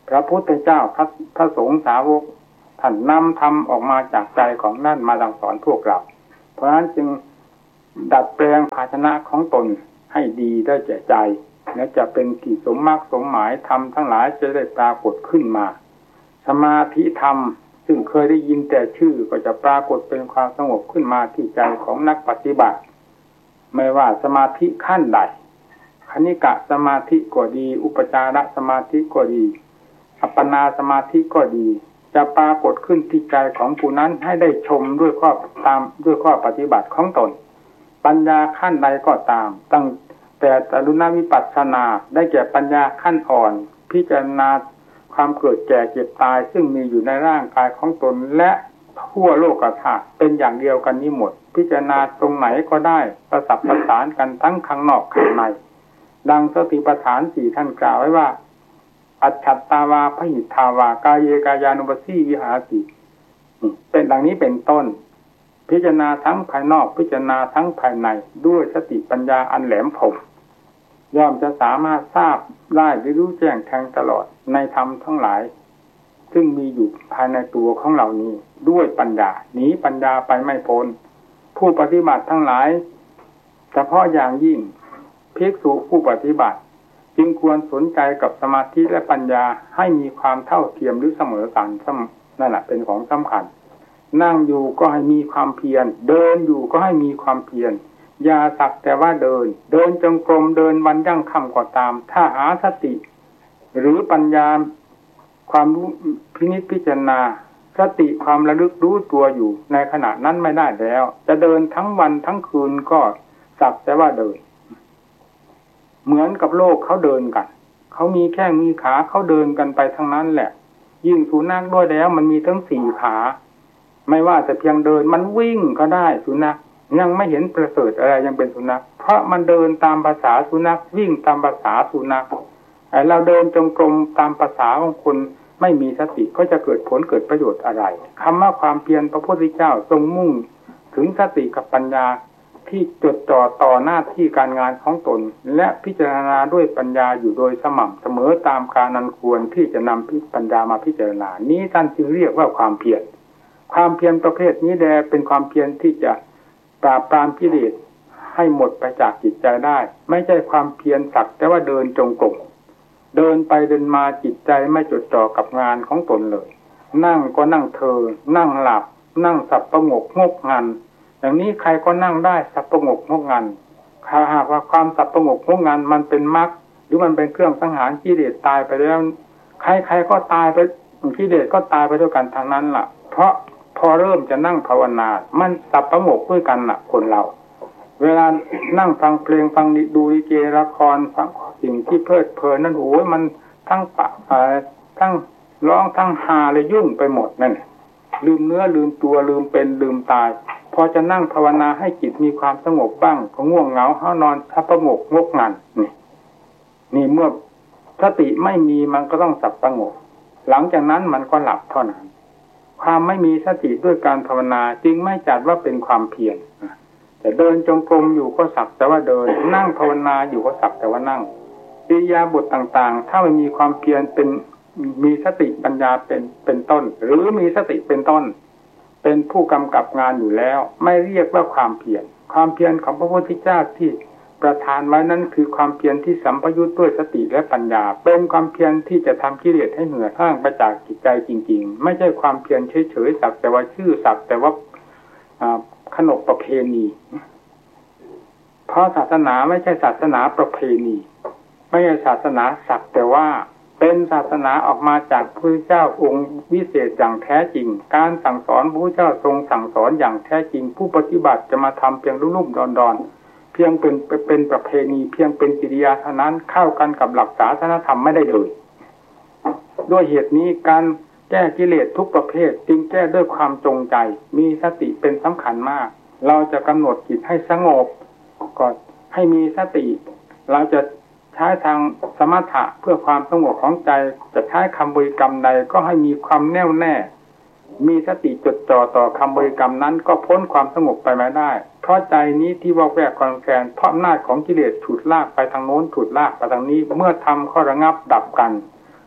พระพุทธเจ้าพระพระสงฆ์สาวกท่านนำธรรมออกมาจากใจของนั่นมาสั่งสอนพวกเราเพราะฉะนั้นจึงดัดแปลงภาชนะของตนให้ดีได้แก่ใจและจะเป็นที่สมมากสมหมายธรรมทั้งหลายจะได้ปรากฏขึ้นมาสมาธิธรรมซึ่งเคยได้ยินแต่ชื่อก็จะปรากฏเป็นความสงบขึ้นมาที่ใจของนักปฏิบัติไม่ว่าสมาธิขั้นใดคณิกะสมาธิก็ดีอุปจารสมาธิก็ดีอัปปนาสมาธิก็ดีจะปรากฏขึ้นที่ใจของผู้นั้นให้ได้ชมด้วยข้อตามด้วยข้อปฏิบัติของตนปัญญาขั้นใดก็ตามตั้งแต่อรุณวิปัสสนาได้แก่ปัญญาขั้นอ่อนพิจารณาความเกิดแก่เจ็บตายซึ่งมีอยู่ในร่างกายของตนและทั่วโลกธาตุเป็นอย่างเดียวกันนี้หมดพิจารณาตรงไหนก็ได้ประสับประสานกันทั้งข้างนอกข้างในดังสติปัฏฐานสี่ท่านกล่าวไว้ว่าอัจฉัตตาวาพหิทธาวากายเยกายานุปัสสีวิหารติเป็นดังนี้เป็นต้นพิจารณาทั้งภายนอกพิจารณาทั้งภายในด้วยสติปัญญาอันแหลมคมย่อมจะสามารถทราบได้หรือรู้แจ้งแทงตลอดในธรรมทั้งหลายซึ่งมีอยู่ภายในตัวของเรานี้ด้วยปัญญาหนีปัญญาไปไม่พ้นผู้ปฏิบัติทั้งหลายเฉพาะอย่างยิ่งภิกษุผู้ปฏิบัติจึงควรสนใจกับสมาธิและปัญญาให้มีความเท่าเทียมหรือเสมอกันนั่นแหละเป็นของสำคัญนั่งอยู่ก็ให้มีความเพียรเดินอยู่ก็ให้มีความเพียรอย่าสักแต่ว่าเดินเดินจงกรมเดินวันยั่งค่ำก็ตามถ้าหาสติหรือปัญญาความรู้พินิจพิจารณาสติความระลึกรู้ตัวอยู่ในขณะนั้นไม่ได้แล้วจะเดินทั้งวันทั้งคืนก็สักแต่ว่าเดินเหมือนกับโลกเขาเดินกันเขามีแข้งมีขาเขาเดินกันไปทั้งนั้นแหละยิ่งสุนัขด้วยแล้วมันมีทั้งสี่ขาไม่ว่าจะเพียงเดินมันวิ่งก็ได้สุนัขยังไม่เห็นประเสริฐอะไรยังเป็นสุนัขเพราะมันเดินตามภาษาสุนัขวิ่งตามภาษาสุนัขไอ้เราเดินจงกรมตามภาษาของคนไม่มีสติก็จะเกิดผลเกิดประโยชน์อะไรคำว่าความเพียรพระพุทธเจ้าทรงมุ่งถึงสติกับปัญญาที่จดจ่อต่อหน้าที่การงานของตนและพิจารณาด้วยปัญญาอยู่โดยสม่ำเสมอตามการอันควรที่จะนำปัญญามาพิจารณานี้ท่านจึงเรียกว่าความเพียรความเพียรประเภทนี้แลเป็นความเพียรที่จะปราบปรามกิเลสให้หมดไปจากจิตใจได้ไม่ใช่ความเพียรสักแต่ว่าเดินจงกรมเดินไปเดินมาจิตใจไม่จดจ่อกับงานของตนเลยนั่งก็นั่งเทอนั่งหลับนั่งสับประงกงกงันอย่างนี้ใครก็นั่งได้สับประงกงกงันถ้าหากว่าความสับประงกงกงันมันเป็นมรรคหรือมันเป็นเครื่องสังหารกิเลสตายไปแล้วใครๆก็ตายไปกิเลสก็ตายไปด้วยกันทางนั้นล่ะเพราะพอเริ่มจะนั่งภาวนามันสับประงกด้วยกันล่ะคนเราเวลานั่งฟังเพลงฟังดูลิเกละครฟังสิ่งที่เพลิดเพลินนั่นโอ้ยมันทั้งปะทั้งร้องทั้งฮาเลยยุ่งไปหมดนั่นลืมเนื้อลืมตัวลืมเป็นลืมตายพอจะนั่งภาวนาให้จิตมีความสงบบ้างก็ง่วงเหงาห้านอนทับประงกงกงันนี่นี่เมื่อสติไม่มีมันก็ต้องสับประงกหลังจากนั้นมันก็หลับเท่านั้นความไม่มีสติด้วยการภาวนาจึงไม่จัดว่าเป็นความเพียรแต่เดินจงกรมอยู่ก็สักแต่ว่าเดินนั่งภาวนาอยู่ก็สักแต่ว่านั่งอิริยาบถต่างๆถ้าไม่มีความเพียรเป็นมีสติปัญญาเป็นเป็นต้นหรือมีสติเป็นต้นเป็นผู้กำกับงานอยู่แล้วไม่เรียกว่าความเพียรความเพียรของพระพุทธเจ้าที่ประทานไว้นั้นคือความเพียรที่สัมปยุทธ์ด้วยสติและปัญญาเป็นความเพียรที่จะทำกิเลสให้เหือดแห้งไปจากจิตใจจริงๆไม่ใช่ความเพียรเฉยๆสักแต่ว่าชื่อสักแต่ว่าขนบประเพณีเพราะศาสนาไม่ใช่ศาสนาประเพณีไม่ใช่ศาสนาสักแต่ว่าเป็นศาสนาออกมาจากพระพุทธเจ้าองค์วิเศษอย่างแท้จริงการสั่งสอนพระพุทธเจ้าทรงสั่งสอนอย่างแท้จริงผู้ปฏิบัติจะมาทำเพียงลุ่มๆดอนๆเพียงเป็นเป็นประเพณีเพียงเป็นกิริยาเท่านั้นเข้ากันกับหลักศาสนธรรมไม่ได้เลยด้วยเหตุนี้การแก้กิเลสทุกประเภทจึงแก้ด้วยความจงใจมีสติเป็นสำคัญมากเราจะกำหนดจิตให้สงบก็ให้มีสติเราจะใช้ทางสมถะเพื่อความสงบของใจจะใช้คำบริกรรมใดก็ให้มีความแน่วแน่มีสติจดจ่อต่อคำบริกรรมนั้นก็พ้นความสงบไปไม่ได้เพราะใจนี้ที่วอกแวกคลอนแคลนเพราะอำนาจของกิเลสฉุดลากไปทางโน้นฉุดลากไปทางนี้เมื่อทำข้อระงับดับกัน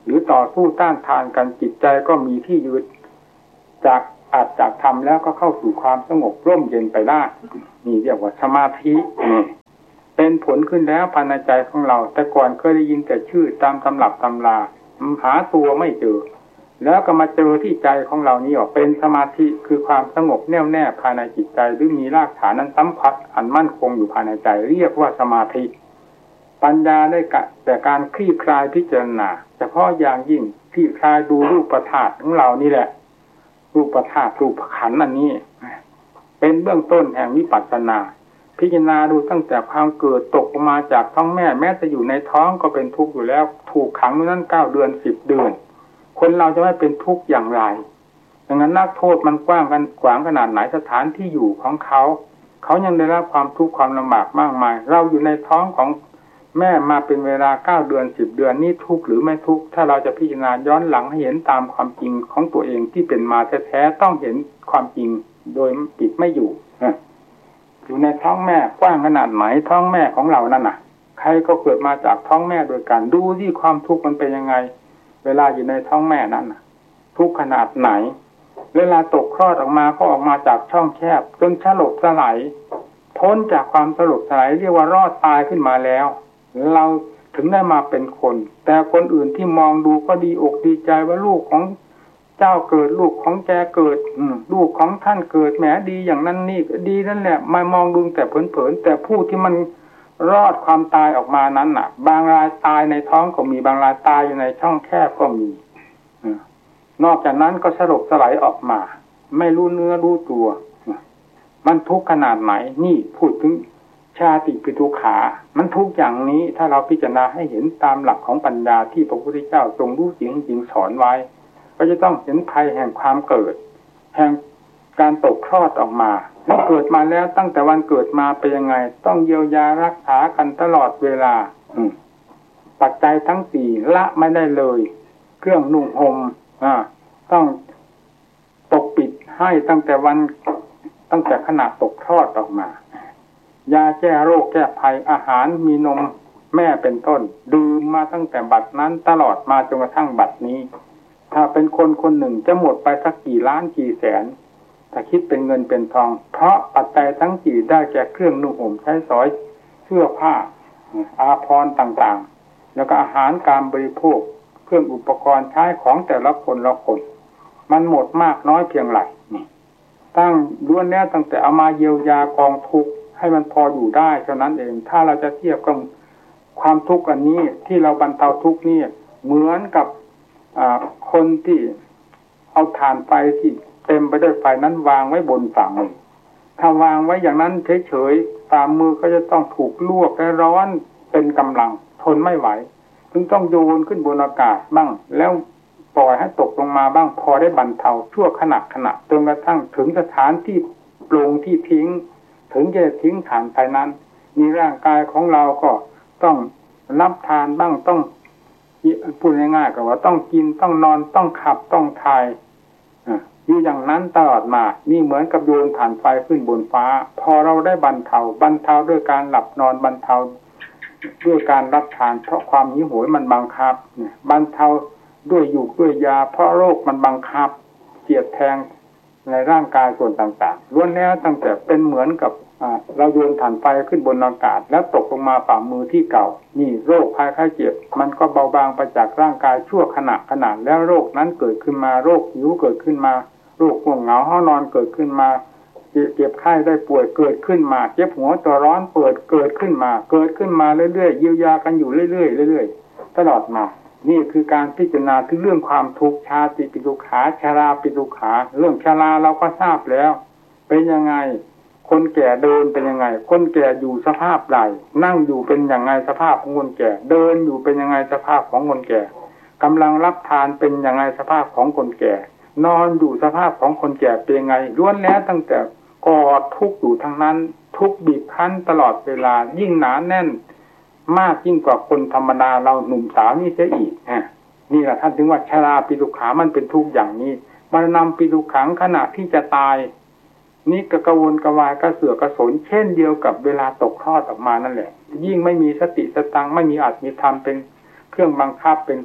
หรือต่อสู้ต้านทานกันจิตใจก็มีที่ยืนจากอาจจากทำแล้วก็เข้าสู่ความสงบร่มเย็นไปได้นี่เรียกว่าสมาธินี่เป็นผลขึ้นแล้วภายในใจของเราแต่ก่อนเคยได้ยินแต่ชื่อตามตำรับตำราหาตัวไม่เจอแล้วก็มาเจอที่ใจของเรานี้ออกเป็นสมาธิคือความสงบแน่วแน่ภายในจิตใจหรือมีรากฐานนั้นสัมผัสอันมั่นคงอยู่ภายในใจเรียกว่าสมาธิปัญญาได้กะแต่การคลี่คลายพิจารณาเฉพาะอย่างยิ่งคลี่คลายดูรูปธาตุของเรานี่แหละรูปธาตุรูปขันธ์อันนี้เป็นเบื้องต้นแห่งวิปัสสนาพิจารณาดูตั้งแต่ความเกิดตกออกมาจากท้องแม่แม้จะอยู่ในท้องก็เป็นทุกข์อยู่แล้วถูกขังอยู่นั้นเก้าเดือนสิบเดือนคนเราจะไม่เป็นทุกข์อย่างไรดังนั้นนักโทษมันกว้างกันกว้างขนาดไหนสถานที่อยู่ของเขาเขายังได้รับความทุกข์ความลำบากมากมายเราอยู่ในท้องของแม่มาเป็นเวลาเก้าเดือนสิบเดือนนี่ทุกข์หรือไม่ทุกข์ถ้าเราจะพิจารณาย้อนหลังให้เห็นตามความจริงของตัวเองที่เป็นมาแท้ๆต้องเห็นความจริงโดยปิดไม่อยู่อยู่ในท้องแม่กว้างขนาดไหนท้องแม่ของเรานั่นน่ะใครก็เกิดมาจากท้องแม่โดยกันดูที่ความทุกข์มันเป็นยังไงเวลาอยู่ในท้องแม่นั้นน่ะทุกข์ขนาดไหนเวลาตกคลอดออกมาก็ออกมาจากช่องแคบจนสลบสลายพ้นจากความสลบสลายเรียกว่ารอดตายขึ้นมาแล้วเราถึงได้มาเป็นคนแต่คนอื่นที่มองดูก็ดีอกดีใจว่าลูกของเจ้าเกิดลูกของแกเกิดลูกของท่านเกิดแหมดีอย่างนั้นนี่ดีนั่นแหละมามองดูแต่เผินๆแต่ผู้ที่มันรอดความตายออกมานั้นน่ะบางรายตายในท้องก็มีบางรายตายอยู่ในช่องแคบก็มีนอกจากนั้นก็สลบสลายออกมาไม่รู้เนื้อรู้ตัวมันทุกข์ขนาดไหนนี่พูดถึงชาติปิทุกขามันทุกอย่างนี้ถ้าเราพิจารณาให้เห็นตามหลักของปัญญาที่พระพุทธเจ้าทรงรู้จริงจริงสอนไว้ก็จะต้องเห็นภัยแห่งความเกิดแห่งการตกคลอดออกมาเมื่อเกิดมาแล้วตั้งแต่วันเกิดมาเป็นยังไงต้องเยียวยารักษากันตลอดเวลาปัจจัยทั้งสี่ละไม่ได้เลยเครื่องนุ่งห่มต้องปกปิดให้ตั้งแต่วันตั้งแต่ขณะตกคลอดออกมายาแก้โรคแก้ภัยอาหารมีนมแม่เป็นต้นดื่มมาตั้งแต่บัดนั้นตลอดมาจนกระทั่งบัดนี้ถ้าเป็นคนคนหนึ่งจะหมดไปสักกี่ล้านกี่แสนถ้าคิดเป็นเงินเป็นทองเพราะปัจจัยทั้งสี่ได้แก่เครื่องนุ่งห่มใช้สอยเสื้อผ้าอาภรณ์ต่างๆแล้วก็อาหารการบริโภคเครื่องอุปกรณ์ใช้ของแต่ละคนละคนมันหมดมากน้อยเพียงไรนี่ตั้งล้วนแล้วตั้งแต่เอามาเยียวยากองทุกข์ให้มันพออยู่ได้เท่านั้นเองถ้าเราจะเทียบกับความทุกข์อันนี้ที่เราบรรเทาทุกข์นี่เหมือนกับคนที่เอาถ่านไฟที่เต็มไปด้วยไฟนั้นวางไว้บนฝ่ามือถ้าวางไว้อย่างนั้นเฉยๆฝ่ามือก็จะต้องถูกลวกและร้อนเป็นกำลังทนไม่ไหวจึงต้องโยนขึ้นบนอากาศบ้างแล้วปล่อยให้ตกลงมาบ้างพอได้บรรเทาชั่วขณะขณะจนกระทั่งถึงสถานที่โปร่งที่ทิ้งถึงจะทิ้งถ่านไฟนั้นมีร่างกายของเราก็ต้องรับทานบ้างต้องพูดง่ายๆก็ว่าต้องกินต้องนอนต้องขับต้องถ่ายอยู่อย่างนั้นตลอดมานี่เหมือนกับโยนถ่านไฟขึ้นบนฟ้าพอเราได้บรรเทาบรรเทาด้วยการหลับนอนบรรเทาด้วยการรับทานเพราะความหิวโหยมันบังคับบรรเทาด้วยอยู่ด้วยยาเพราะโรคมันบังคับเสียดแทงในร่างกายส่วนต่างๆล้วนแล้วตั้งแต่เป็นเหมือนกับเราโยนถ่านไฟขึ้นบนอากาศแล้วตกลงมาฝ่ามือที่เก่านี่โรคภัยไข้เจ็บมันก็เบาบางไปจากร่างกายชั่วขณะขณะแล้วโรคนั้นเกิดขึ้นมาโรคหิวเกิดขึ้นมาโรคง่วงเหงาห้านอนเกิดขึ้นมาเจ็บไข้ได้ป่วยเกิดขึ้นมาเจ็บหัวตัวร้อนเปิดเกิดขึ้นมาเกิดขึ้นมาเรื่อยๆเยียวยากันอยู่เรื่อยๆเรื่อยๆตลอดมานี่คือการพิจารณาถึงเรื่องความทุกข์ชาติปิทุกขาชราปิทุกขาเรื่องชราเราก็ทราบแล้วเป็นยังไงคนแก่เดินเป็นยังไงคนแก่อยู่สภาพใดนั่งอยู่เป็นยังไงสภาพของคนแก่เดินอยู่เป็นยังไงสภาพของคนแก่กำลังรับทานเป็นยังไงสภาพของคนแก่นอนอยู่สภาพของคนแก่เป็นยังไงล้วนแล้วตั้งแต่กอดทุกข์อยู่ทั้งนั้นทุกข์บีบคั้นตลอดเวลายิ่งหนาแน่นมากยิ่งกว่าคนธรรมดาเราหนุ่มสาวนี่เสียอีกนี่แหละท่านถึงว่าชราปิทุกขามันเป็นทุกข์อย่างนี้มรณะปิทุกขังขณะที่จะตายนี่กระกวนกระวายกระเสือกกระสนเช่นเดียวกับเวลาตกคลอดออกมานั่นแหละยิ่งไม่มีสติสตังไม่มีอัตมีธรรมเป็นเครื่องบังคับเป็น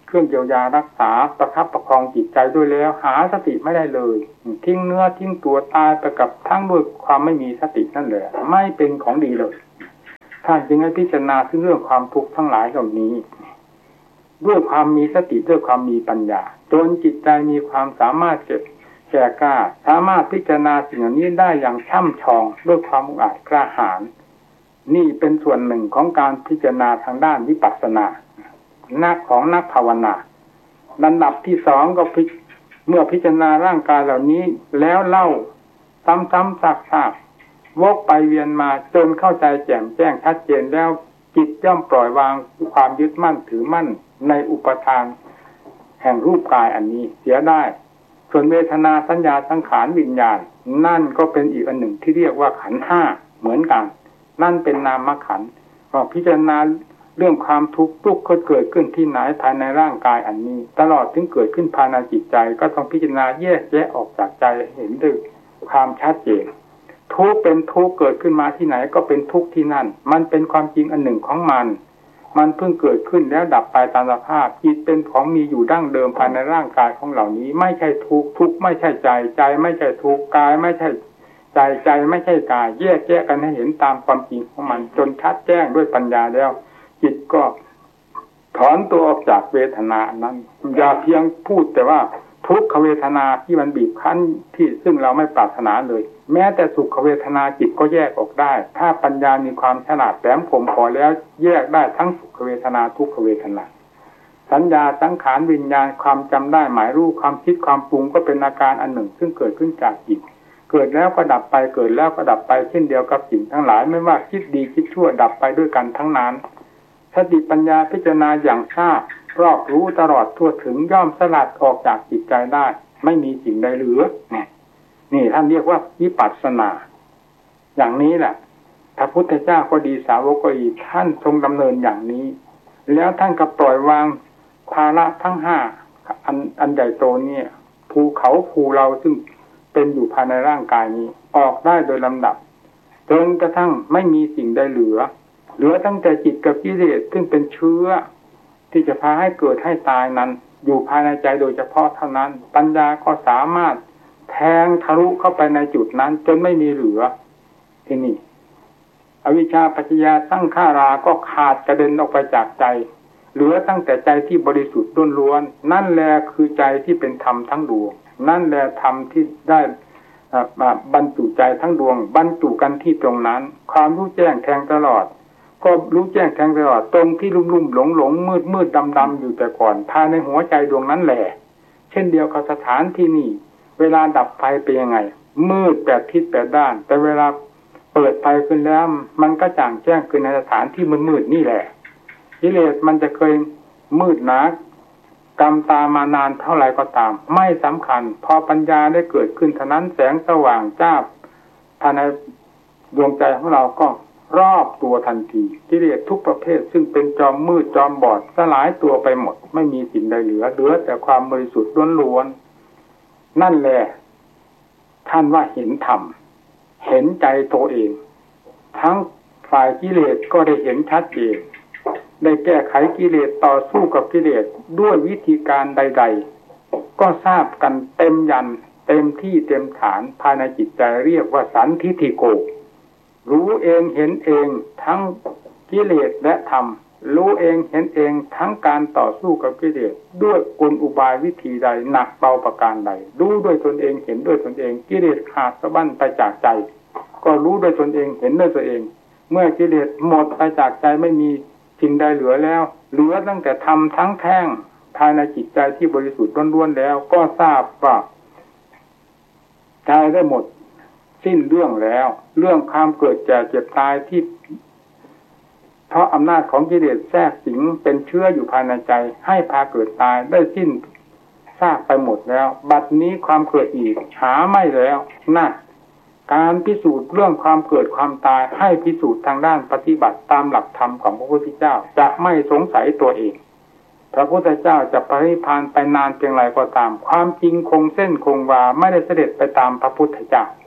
เครื่องเยียวยารักษาประคับประคองจิตใจด้วยแล้วหาสติไม่ได้เลยทิ้งเนื้อทิ้งตัวตายไปกับทั้งด้วยความไม่มีสตินั่นแหละไม่เป็นของดีเลยท่านจึงให้พิจารณาถึงเรื่องความทุกข์ทั้งหลายเหล่านี้ด้วยความมีสติด้วยความมีปัญญาจนจิตใจมีความสามารถเก็บแก่กล้าสามารถพิจารณาสิ่งเหล่านี้ได้อย่างช่ำชองด้วยความอุอาจกล้าหาญนี่เป็นส่วนหนึ่งของการพิจารณาทางด้านวิปัสสนานักของนักภาวนาลำดับที่สองก็พิเมื่อพิจารณาร่างกายเหล่านี้แล้วเล่าซ้ำๆซากๆวกไปเวียนมาจนเข้าใจแจ่มแจ้งชัดเจนแล้วจิตย่อมปล่อยวางความยึดมั่นถือมั่นในอุปทานแห่งรูปกายอันนี้เสียได้ส่วนเวทนาสัญญาสังขารวิญญาณนั่นก็เป็นอีกอันหนึ่งที่เรียกว่าขันธ์ห้าเหมือนกันนั่นเป็นนามขันธ์ก็พิจารณาเรื่องความทุกข์ทุกข์เกิดขึ้นที่ไหนภายในร่างกายอันนี้ตลอดถึงเกิดขึ้นภายในจิตใจก็ต้องพิจารณาแยกแยะออกจากใจเห็นด้วยความชัดเจนทุกข์เป็นทุกข์เกิดขึ้นมาที่ไหนก็เป็นทุกข์ที่นั่นมันเป็นความจริงอันหนึ่งของมันมันเพิ่งเกิดขึ้นแล้วดับไปตามสภาพจิตเป็นของมีอยู่ดั้งเดิมภายในร่างกายของเหล่านี้ไม่ใช่ทุกข์ทุกข์ไม่ใช่ใจใจไม่ใช่ทุกข์กายไม่ใช่ใจใจไม่ใช่กายแยกแยะกันให้เห็นตามความจริงของมันจนชัดแจ้งด้วยปัญญาแล้วจิตก็ถอนตัวออกจากเวทนานั้นอย่าเพียงพูดแต่ว่าทุกขเวทนาที่มันบีบคั้นที่ซึ่งเราไม่ปรารถนาเลยแม้แต่สุขเวทนาจิตก็แยกออกได้ถ้าปัญญามีความฉลาดแหลมคมพอแล้วแยกได้ทั้งสุขเวทนาทุกขเวทนาสัญญาสังขารวิญญาณความจำได้หมายรู้ความคิดความปรุงก็เป็นอาการอันหนึ่งซึ่งเกิดขึ้นจากจิตเกิดแล้วก็ดับไปเกิดแล้วก็ดับไปเช่นเดียวกับสิ่งทั้งหลายไม่ว่าคิดดีคิดชั่วดับไปด้วยกันทั้งนั้นสติปัญญาพิจารณาอย่างทราบรอบรู้ตลอดทั่วถึงย่อมสลัดออกจากจิตใจได้ไม่มีสิ่งใดเหลือนี่นี่ท่านเรียกว่าวิปัสสนาอย่างนี้แหละพระพุทธเจ้าก็ดีสาวกก็ดีท่านทรงดำเนินอย่างนี้แล้วท่านก็ปล่อยวางภาระทั้งห้าอันอันใหญ่โตนี่ภูเขาภูเราซึ่งเป็นอยู่ภายในร่างกายนี้ออกได้โดยลำดับจนกระทั่งไม่มีสิ่งใดเหลือเหลือตั้งแต่จิตกับกิเลสซึ่งเป็นเชื้อที่จะพาให้เกิดให้ตายนั้นอยู่ภายในใจโดยเฉพาะเท่านั้นปัญญาก็สามารถแทงทะลุเข้าไปในจุดนั้นจนไม่มีเหลือที่นี่อวิชชาปัจจยาสังขาราก็ขาดกระเด็นออกไปจากใจเหลือตั้งแต่ใจที่บริสุทธิ์ล้วนๆนั่นแหละคือใจที่เป็นธรรมทั้งดวงนั่นแหละธรรมที่ได้บรรจุใจทั้งดวงบรรจุกันที่ตรงนั้นความรู้แจ้งแทงตลอดก็รู้แจ้งแทงตลอดตรงที่ลุ่มลุ่มหลงหลงมืดมืดดำดำอยู่แต่ก่อนภายในหัวใจดวงนั้นแหละเช่นเดียวกับสถานที่นี่เวลาดับไฟเป็นยังไงมืดแปดทิศแปดด้านแต่เวลาเปิดไฟขึ้นแล้วมันก็จ่างแจ้งขึ้นในสถานที่มืดๆนี่แหละกิเลสมันจะเคยมืดหนากรรมตามมานานเท่าไหร่ก็ตามไม่สำคัญพอปัญญาได้เกิดขึ้นเท่านั้นแสงสว่างจ้าภายในดวงใจของเราก็รอบตัวทันทีกิเลสทุกประเภทซึ่งเป็นจอมมืดจอมบอดสลายตัวไปหมดไม่มีสิ่งใดเหลือเหลือแต่ความบริสุทธิ์ล้วนๆนั่นแหละท่านว่าเห็นธรรมเห็นใจตัวเองทั้งฝ่ายกิเลสก็ได้เห็นชัดเจนได้แก้ไขกิเลสต่อสู้กับกิเลสด้วยวิธีการใดๆก็ทราบกันเต็มยันเต็มที่เต็มฐานภายในจิตใจเรียกว่าสันทิฏฐิโกรู้เองเห็นเองทั้งกิเลสและธรรมรู้เองเห็นเองทั้งการต่อสู้กับกิเลสด้วยกลอุบายวิธีใดหนักเบาประการใดรู้ด้วยตนเองเห็นด้วยตนเองกิเลสขาดสะบั้นไปจากใจก็รู้ด้วยตนเองเห็นด้วยตัวเองเมื่อกิเลสหมดไปจากใจไม่มีสิ่งใดเหลือแล้วเหลือตั้งแต่ธรรมทั้งแท่งภายในจิตใจที่บริสุทธิ์ล้วนๆแล้วก็ทราบว่าใจได้หมดสิ้นเรื่องแล้วเรื่องความเกิดแก่เจ็บตายที่เพราะอำนาจของกิเลสแทรกสิงเป็นเชื้ออยู่ภายในใจให้พาเกิดตายได้สิ้นทราบไปหมดแล้วบัดนี้ความเกิดอีกหาไม่แล้วน่ะการพิสูจน์เรื่องความเกิดความตายให้พิสูจน์ทางด้านปฏิบัติตามหลักธรรมของพระพุทธเจ้าจะไม่สงสัยตัวเองพระพุทธเจ้าจะปรินิพพานไปนานเพียงไรก็ตามความจริงคงเส้นคงวาไม่ได้เสด็จไปตามพระพุทธเจ้า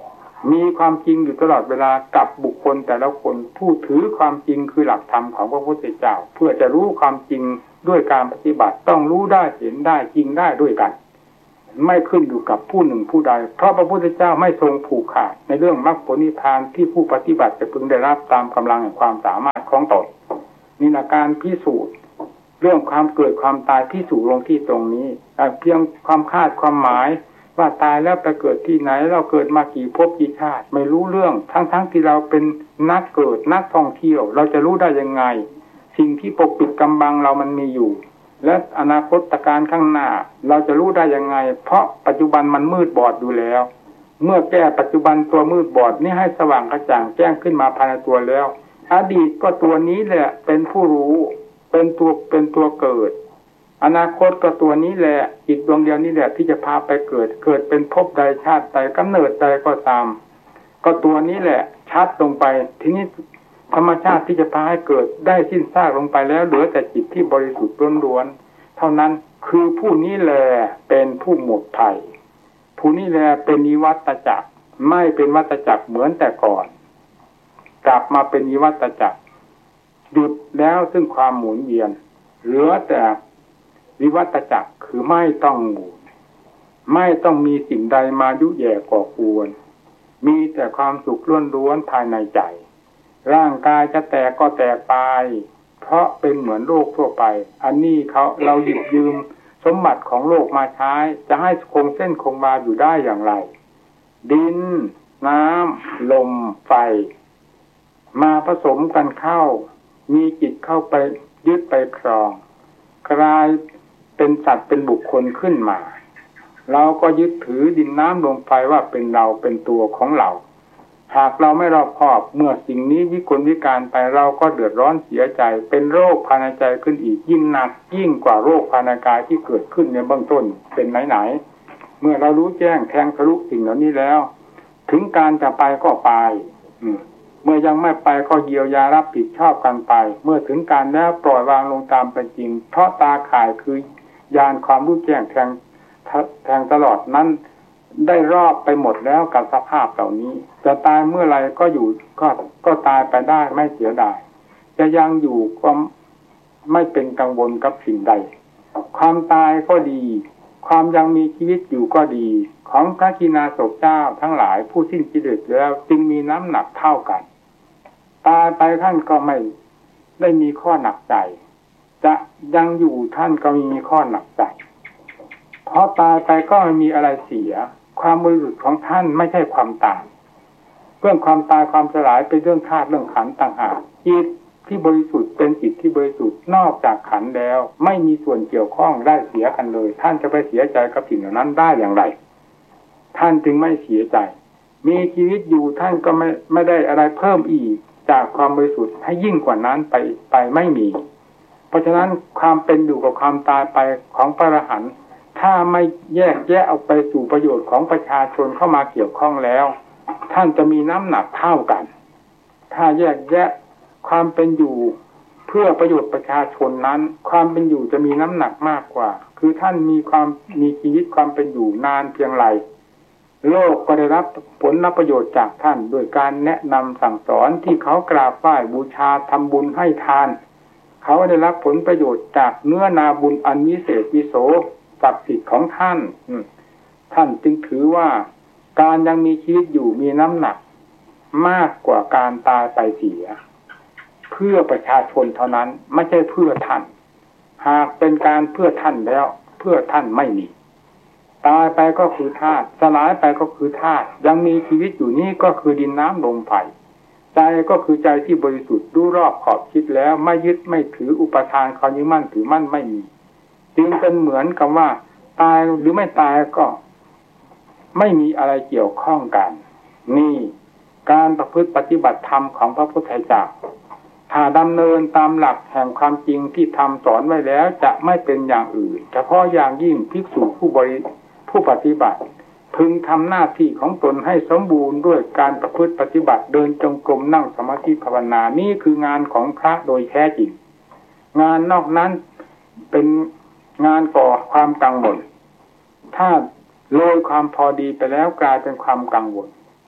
มีความจริงอยู่ตลอดเวลากับบุคคลแต่ละคนผู้ถือความจริงคือหลักธรรมของพระพุทธเจ้าเพื่อจะรู้ความจริงด้วยการปฏิบัติต้องรู้ได้เห็นได้จริงได้ด้วยกันไม่ขึ้นอยู่กับผู้หนึ่งผู้ใดเพราะพระพุทธเจ้าไม่ทรงผูกขาดในเรื่องมรรคผลนิพพานที่ผู้ปฏิบัติจะพึงได้รับตามกำลังแห่งความสามารถของตนนี่นะการพิสูจน์เรื่องความเกิดความตายพิสูจน์ลงที่ตรงนี้เพียงความคาดความหมายว่าตายแล้วไปเกิดที่ไหนเราเกิดมากี่ภพกี่ชาติไม่รู้เรื่องทั้งๆ ท, ที่เราเป็นนักเกิดนักท่องเที่ยวเราจะรู้ได้ยังไงสิ่งที่ปกปิดกำบังเรามันมีอยู่และอนาคตการข้างหน้าเราจะรู้ได้ยังไงเพราะปัจจุบันมันมืดบอดอยู่แล้วเมื่อแก้ปัจจุบันตัวมืดบอดนี้ให้สว่างกระจ่างแจ้งขึ้นมาภายในตัวแล้วอดีตก็ตัวนี้แหละเป็นผู้รู้เป็นตัวเป็นตัวเกิดอนาคตก็ตัวนี้แหละอีกดวงเดียวนี้แหละที่จะพาไปเกิดเกิดเป็นภพใดชาติใดกำเนิดใดก็ตามก็ตัวนี้แหละชัดลงไปทีนี้ธรรมชาติที่จะพาให้เกิดได้สิ้นซากลงไปแล้วเหลือแต่จิตที่บริสุทธิ์ล้วนๆเท่านั้นคือผู้นี้แหละเป็นผู้หมดภัยผู้นี้แหละเป็นนิวัตจักรไม่เป็นวัฏจักรเหมือนแต่ก่อนกลับมาเป็นนิวัตจักรหยุดแล้วซึ่งความหมุนเวียนเหลือแต่วิวัตจักรคือไม่ต้องหมุนไม่ต้องมีสิ่งใดมายุแย่ก่อกวนมีแต่ความสุขล้วนๆภายในใจร่างกายจะแตกก็แตกไปเพราะเป็นเหมือนโลกทั่วไปอันนี้เขาเราหยิบยืมสมบัติของโลกมาใช้จะให้คงเส้นคงวาอยู่ได้อย่างไรดินน้ำลมไฟมาผสมกันเข้ามีจิตเข้าไปยึดไปครองกลายเป็นสัตว์เป็นบุคคลขึ้นมาเราก็ยึดถือดินน้ำลมไฟว่าเป็นเราเป็นตัวของเราหากเราไม่รอบคอบเมื่อสิ่งนี้วิกลวิการไปเราก็เดือดร้อนเสียใจเป็นโรคภายในใจขึ้นอีกยิ่งหนักยิ่งกว่าโรคภายในกายที่เกิดขึ้นในเบื้องต้นเป็นไหนๆเมื่อเรารู้แจ้งแทงทะลุสิ่งเหล่านี้แล้วถึงการจะไปก็ไปเมื่อยังไม่ไปก็เยียวยารับผิดชอบกันไปเมื่อถึงการแล้วปล่อยวางลงตามเป็นจริงเพราะตาข่ายคือญาณความรู้แจ้งแทงแทงตลอดนั้นได้รอบไปหมดแล้วกับสภาพเหล่านี้จะตายเมื่อไรก็อยู่ก็ก็ตายไปได้ไม่เสียดายจะยังอยู่ก็ไม่เป็นกังวลกับสิ่งใดความตายก็ดีความยังมีชีวิตอยู่ก็ดีของพระกิณาสพเจ้าทั้งหลายผู้สิ้นกิเลสแล้วจึงมีน้ำหนักเท่ากันตายไปท่านก็ไม่ได้มีข้อหนักใจจะยังอยู่ท่านก็มีข้อหนักใจเพราะตายไปก็ไม่มีอะไรเสียความบริสุทธิ์ของท่านไม่ใช่ความตายเรื่องความตายความสลายเป็นเรื่องธาตุเรื่องขันธ์ต่างหากจิตที่บริสุทธิ์เป็นจิตที่บริสุทธิ์นอกจากขันธ์แล้วไม่มีส่วนเกี่ยวข้องได้เสียกันเลยท่านจะไปเสียใจกับสิ่งเหล่านั้นได้อย่างไรท่านจึงไม่เสียใจมีชีวิตอยู่ท่านก็ไม่ไม่ได้อะไรเพิ่มอีกจากความบริสุทธิ์ให้ยิ่งกว่านั้นไปไปไม่มีเพราะฉะนั้นความเป็นอยู่กับความตายไปของพระอรหันต์ถ้าไม่แยกแยะออกไปสู่ประโยชน์ของประชาชนเข้ามาเกี่ยวข้องแล้วท่านจะมีน้ำหนักเท่ากันถ้าแยกแยะความเป็นอยู่เพื่อประโยชน์ประชาชนนั้นความเป็นอยู่จะมีน้ำหนักมากกว่าคือท่านมีความมีชีวิตความเป็นอยู่นานเพียงไรโลกก็ได้รับผลประโยชน์จากท่านโดยการแนะนำสั่งสอนที่เขากราบไหว้บูชาทำบุญให้ทานเขาได้รับผลประโยชน์จากเนื้อนาบุญอันวิเศษวิโสศักดิ์สิทธิ์ของท่านท่านจึงถือว่าการยังมีชีวิตอยู่มีน้ำหนักมากกว่าการตายไปเสียเพื่อประชาชนเท่านั้นไม่ใช่เพื่อท่านหากเป็นการเพื่อท่านแล้วเพื่อท่านไม่มีตายไปก็คือธาตุสลายไปก็คือธาตุยังมีชีวิตอยู่นี้ก็คือดินน้ำลมไฟใจก็คือใจที่บริสุทธิ์รู้รอบขอบคิดแล้วไม่ยึดไม่ถืออุปทานความยึดมั่นถือมั่นไม่มีจึงเป็นเหมือนกับว่าตายหรือไม่ตายก็ไม่มีอะไรเกี่ยวข้องกันนี่การประพฤติปฏิบัติธรรมของพระพุทธเจ้าถ้าดำเนินตามหลักแห่งความจริงที่ทำสอนไว้แล้วจะไม่เป็นอย่างอื่นเฉพาะอย่างยิ่งภิกษุผู้บริผู้ปฏิบัติพึงทำหน้าที่ของตนให้สมบูรณ์ด้วยการประพฤติปฏิบัติเดินจงกรมนั่งสมาธิภาวนานี่คืองานของพระโดยแท้จริงงานนอกนั้นเป็นงานก่อความกังวลถ้าโรยความพอดีไปแล้วกลายเป็นความกังวลค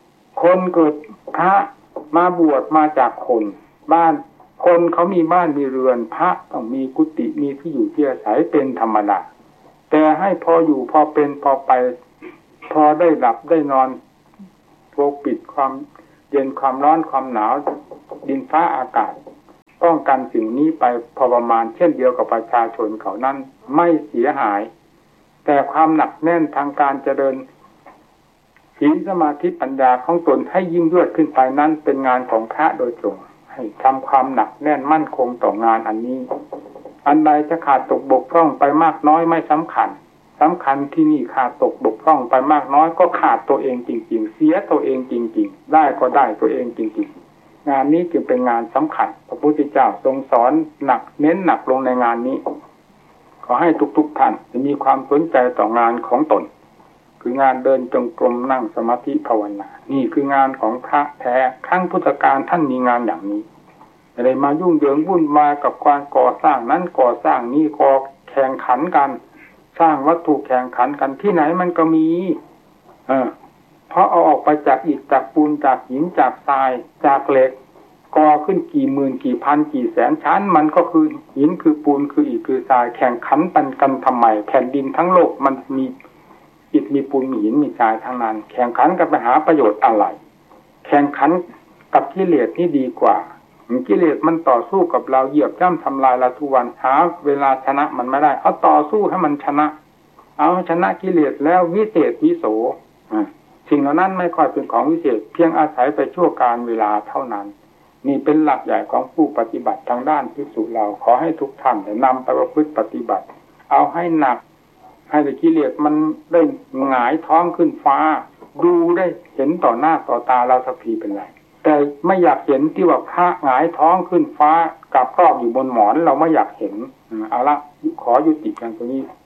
คนเกิดพระมาบวชมาจากคนบ้านคนเขามีบ้านมีเรือนพระต้องมีกุฏิมีที่อยู่ที่อาศัยเป็นธรรมดาแต่ให้พออยู่พอเป็นพอไปพอได้หลับได้นอนปกปิดความเย็นความร้อนความหนาวดินฟ้าอากาศป้องกันสิ่งนี้ไปพอประมาณเช่นเดียวกับประชาชนเขานั้นไม่เสียหายแต่ความหนักแน่นทางการเจริญศีลสมาธิปัญญาของตนให้ยิ่งยวดขึ้นไปนั้นเป็นงานของพระโดยตรงให้ทำความหนักแน่นมั่นคงต่องานอันนี้อันใดจะขาดตกบกพร่องไปมากน้อยไม่สำคัญสำคัญที่นี่ขาดตกบกพร่องไปมากน้อยก็ขาดตัวเองจริงๆเสียตัวเองจริงๆได้ก็ได้ตัวเองจริงๆงานนี้จึงเป็นงานสำคัญพระพุทธเจ้าทรงสอนหนักเน้นหนักลงในงานนี้ขอให้ทุกๆท่านจะมีความสนใจต่องานของตนคืองานเดินจงกรมนั่งสมาธิภาวนานี่คืองานของพระแท้ครั้งพุทธกาลท่านมีงานอย่างนี้อะไรมายุ่งเหยิงวุ่นวายกับการก่อสร้างนั้นก่อสร้างนี้ก่อแข่งขันกันสร้างวัตถุแข่งขันกันที่ไหนมันก็มีเออเพราะเอาออกไปจากอิฐจากปูนจากหินจากทรายจากเหล็กก่อขึ้นกี่หมื่นกี่พันกี่แสนชั้นมันก็คือหินคือปูนคืออิฐคือทรายแข่งขันกันกันทำไมแผ่นดินทั้งโลกมันมีอิฐมีปูนมีหินมีทรายทั้งนั้นแข่งขันกันไปหาประโยชน์อะไรแข่งขันกับกิเลสนี่ดีกว่ากิเลสมันต่อสู้กับเราเหยียบย่ำทำลายเราทุกวันหาเวลาชนะมันไม่ได้เอาต่อสู้ให้มันชนะเอาชนะกิเลสแล้ววิเศษวิโสสิ่งเหล่านั้นไม่ค่อยเป็นของวิเศษเพียงอาศัยไปชั่วการเวลาเท่านั้นนี่เป็นหลักใหญ่ของผู้ปฏิบัติทางด้านภิกษุเราขอให้ทุกท่านนำไปประพฤติปฏิบัติเอาให้หนักให้กิเลสมันได้หงายท้องขึ้นฟ้าดูได้เห็นต่อหน้าต่อตาเราสักทีเป็นไรแต่ไม่อยากเห็นที่ว่าพระหงายท้องขึ้นฟ้ากับครอบอยู่บนหมอนเราไม่อยากเห็นเอาละขอยุติกันตรงนี้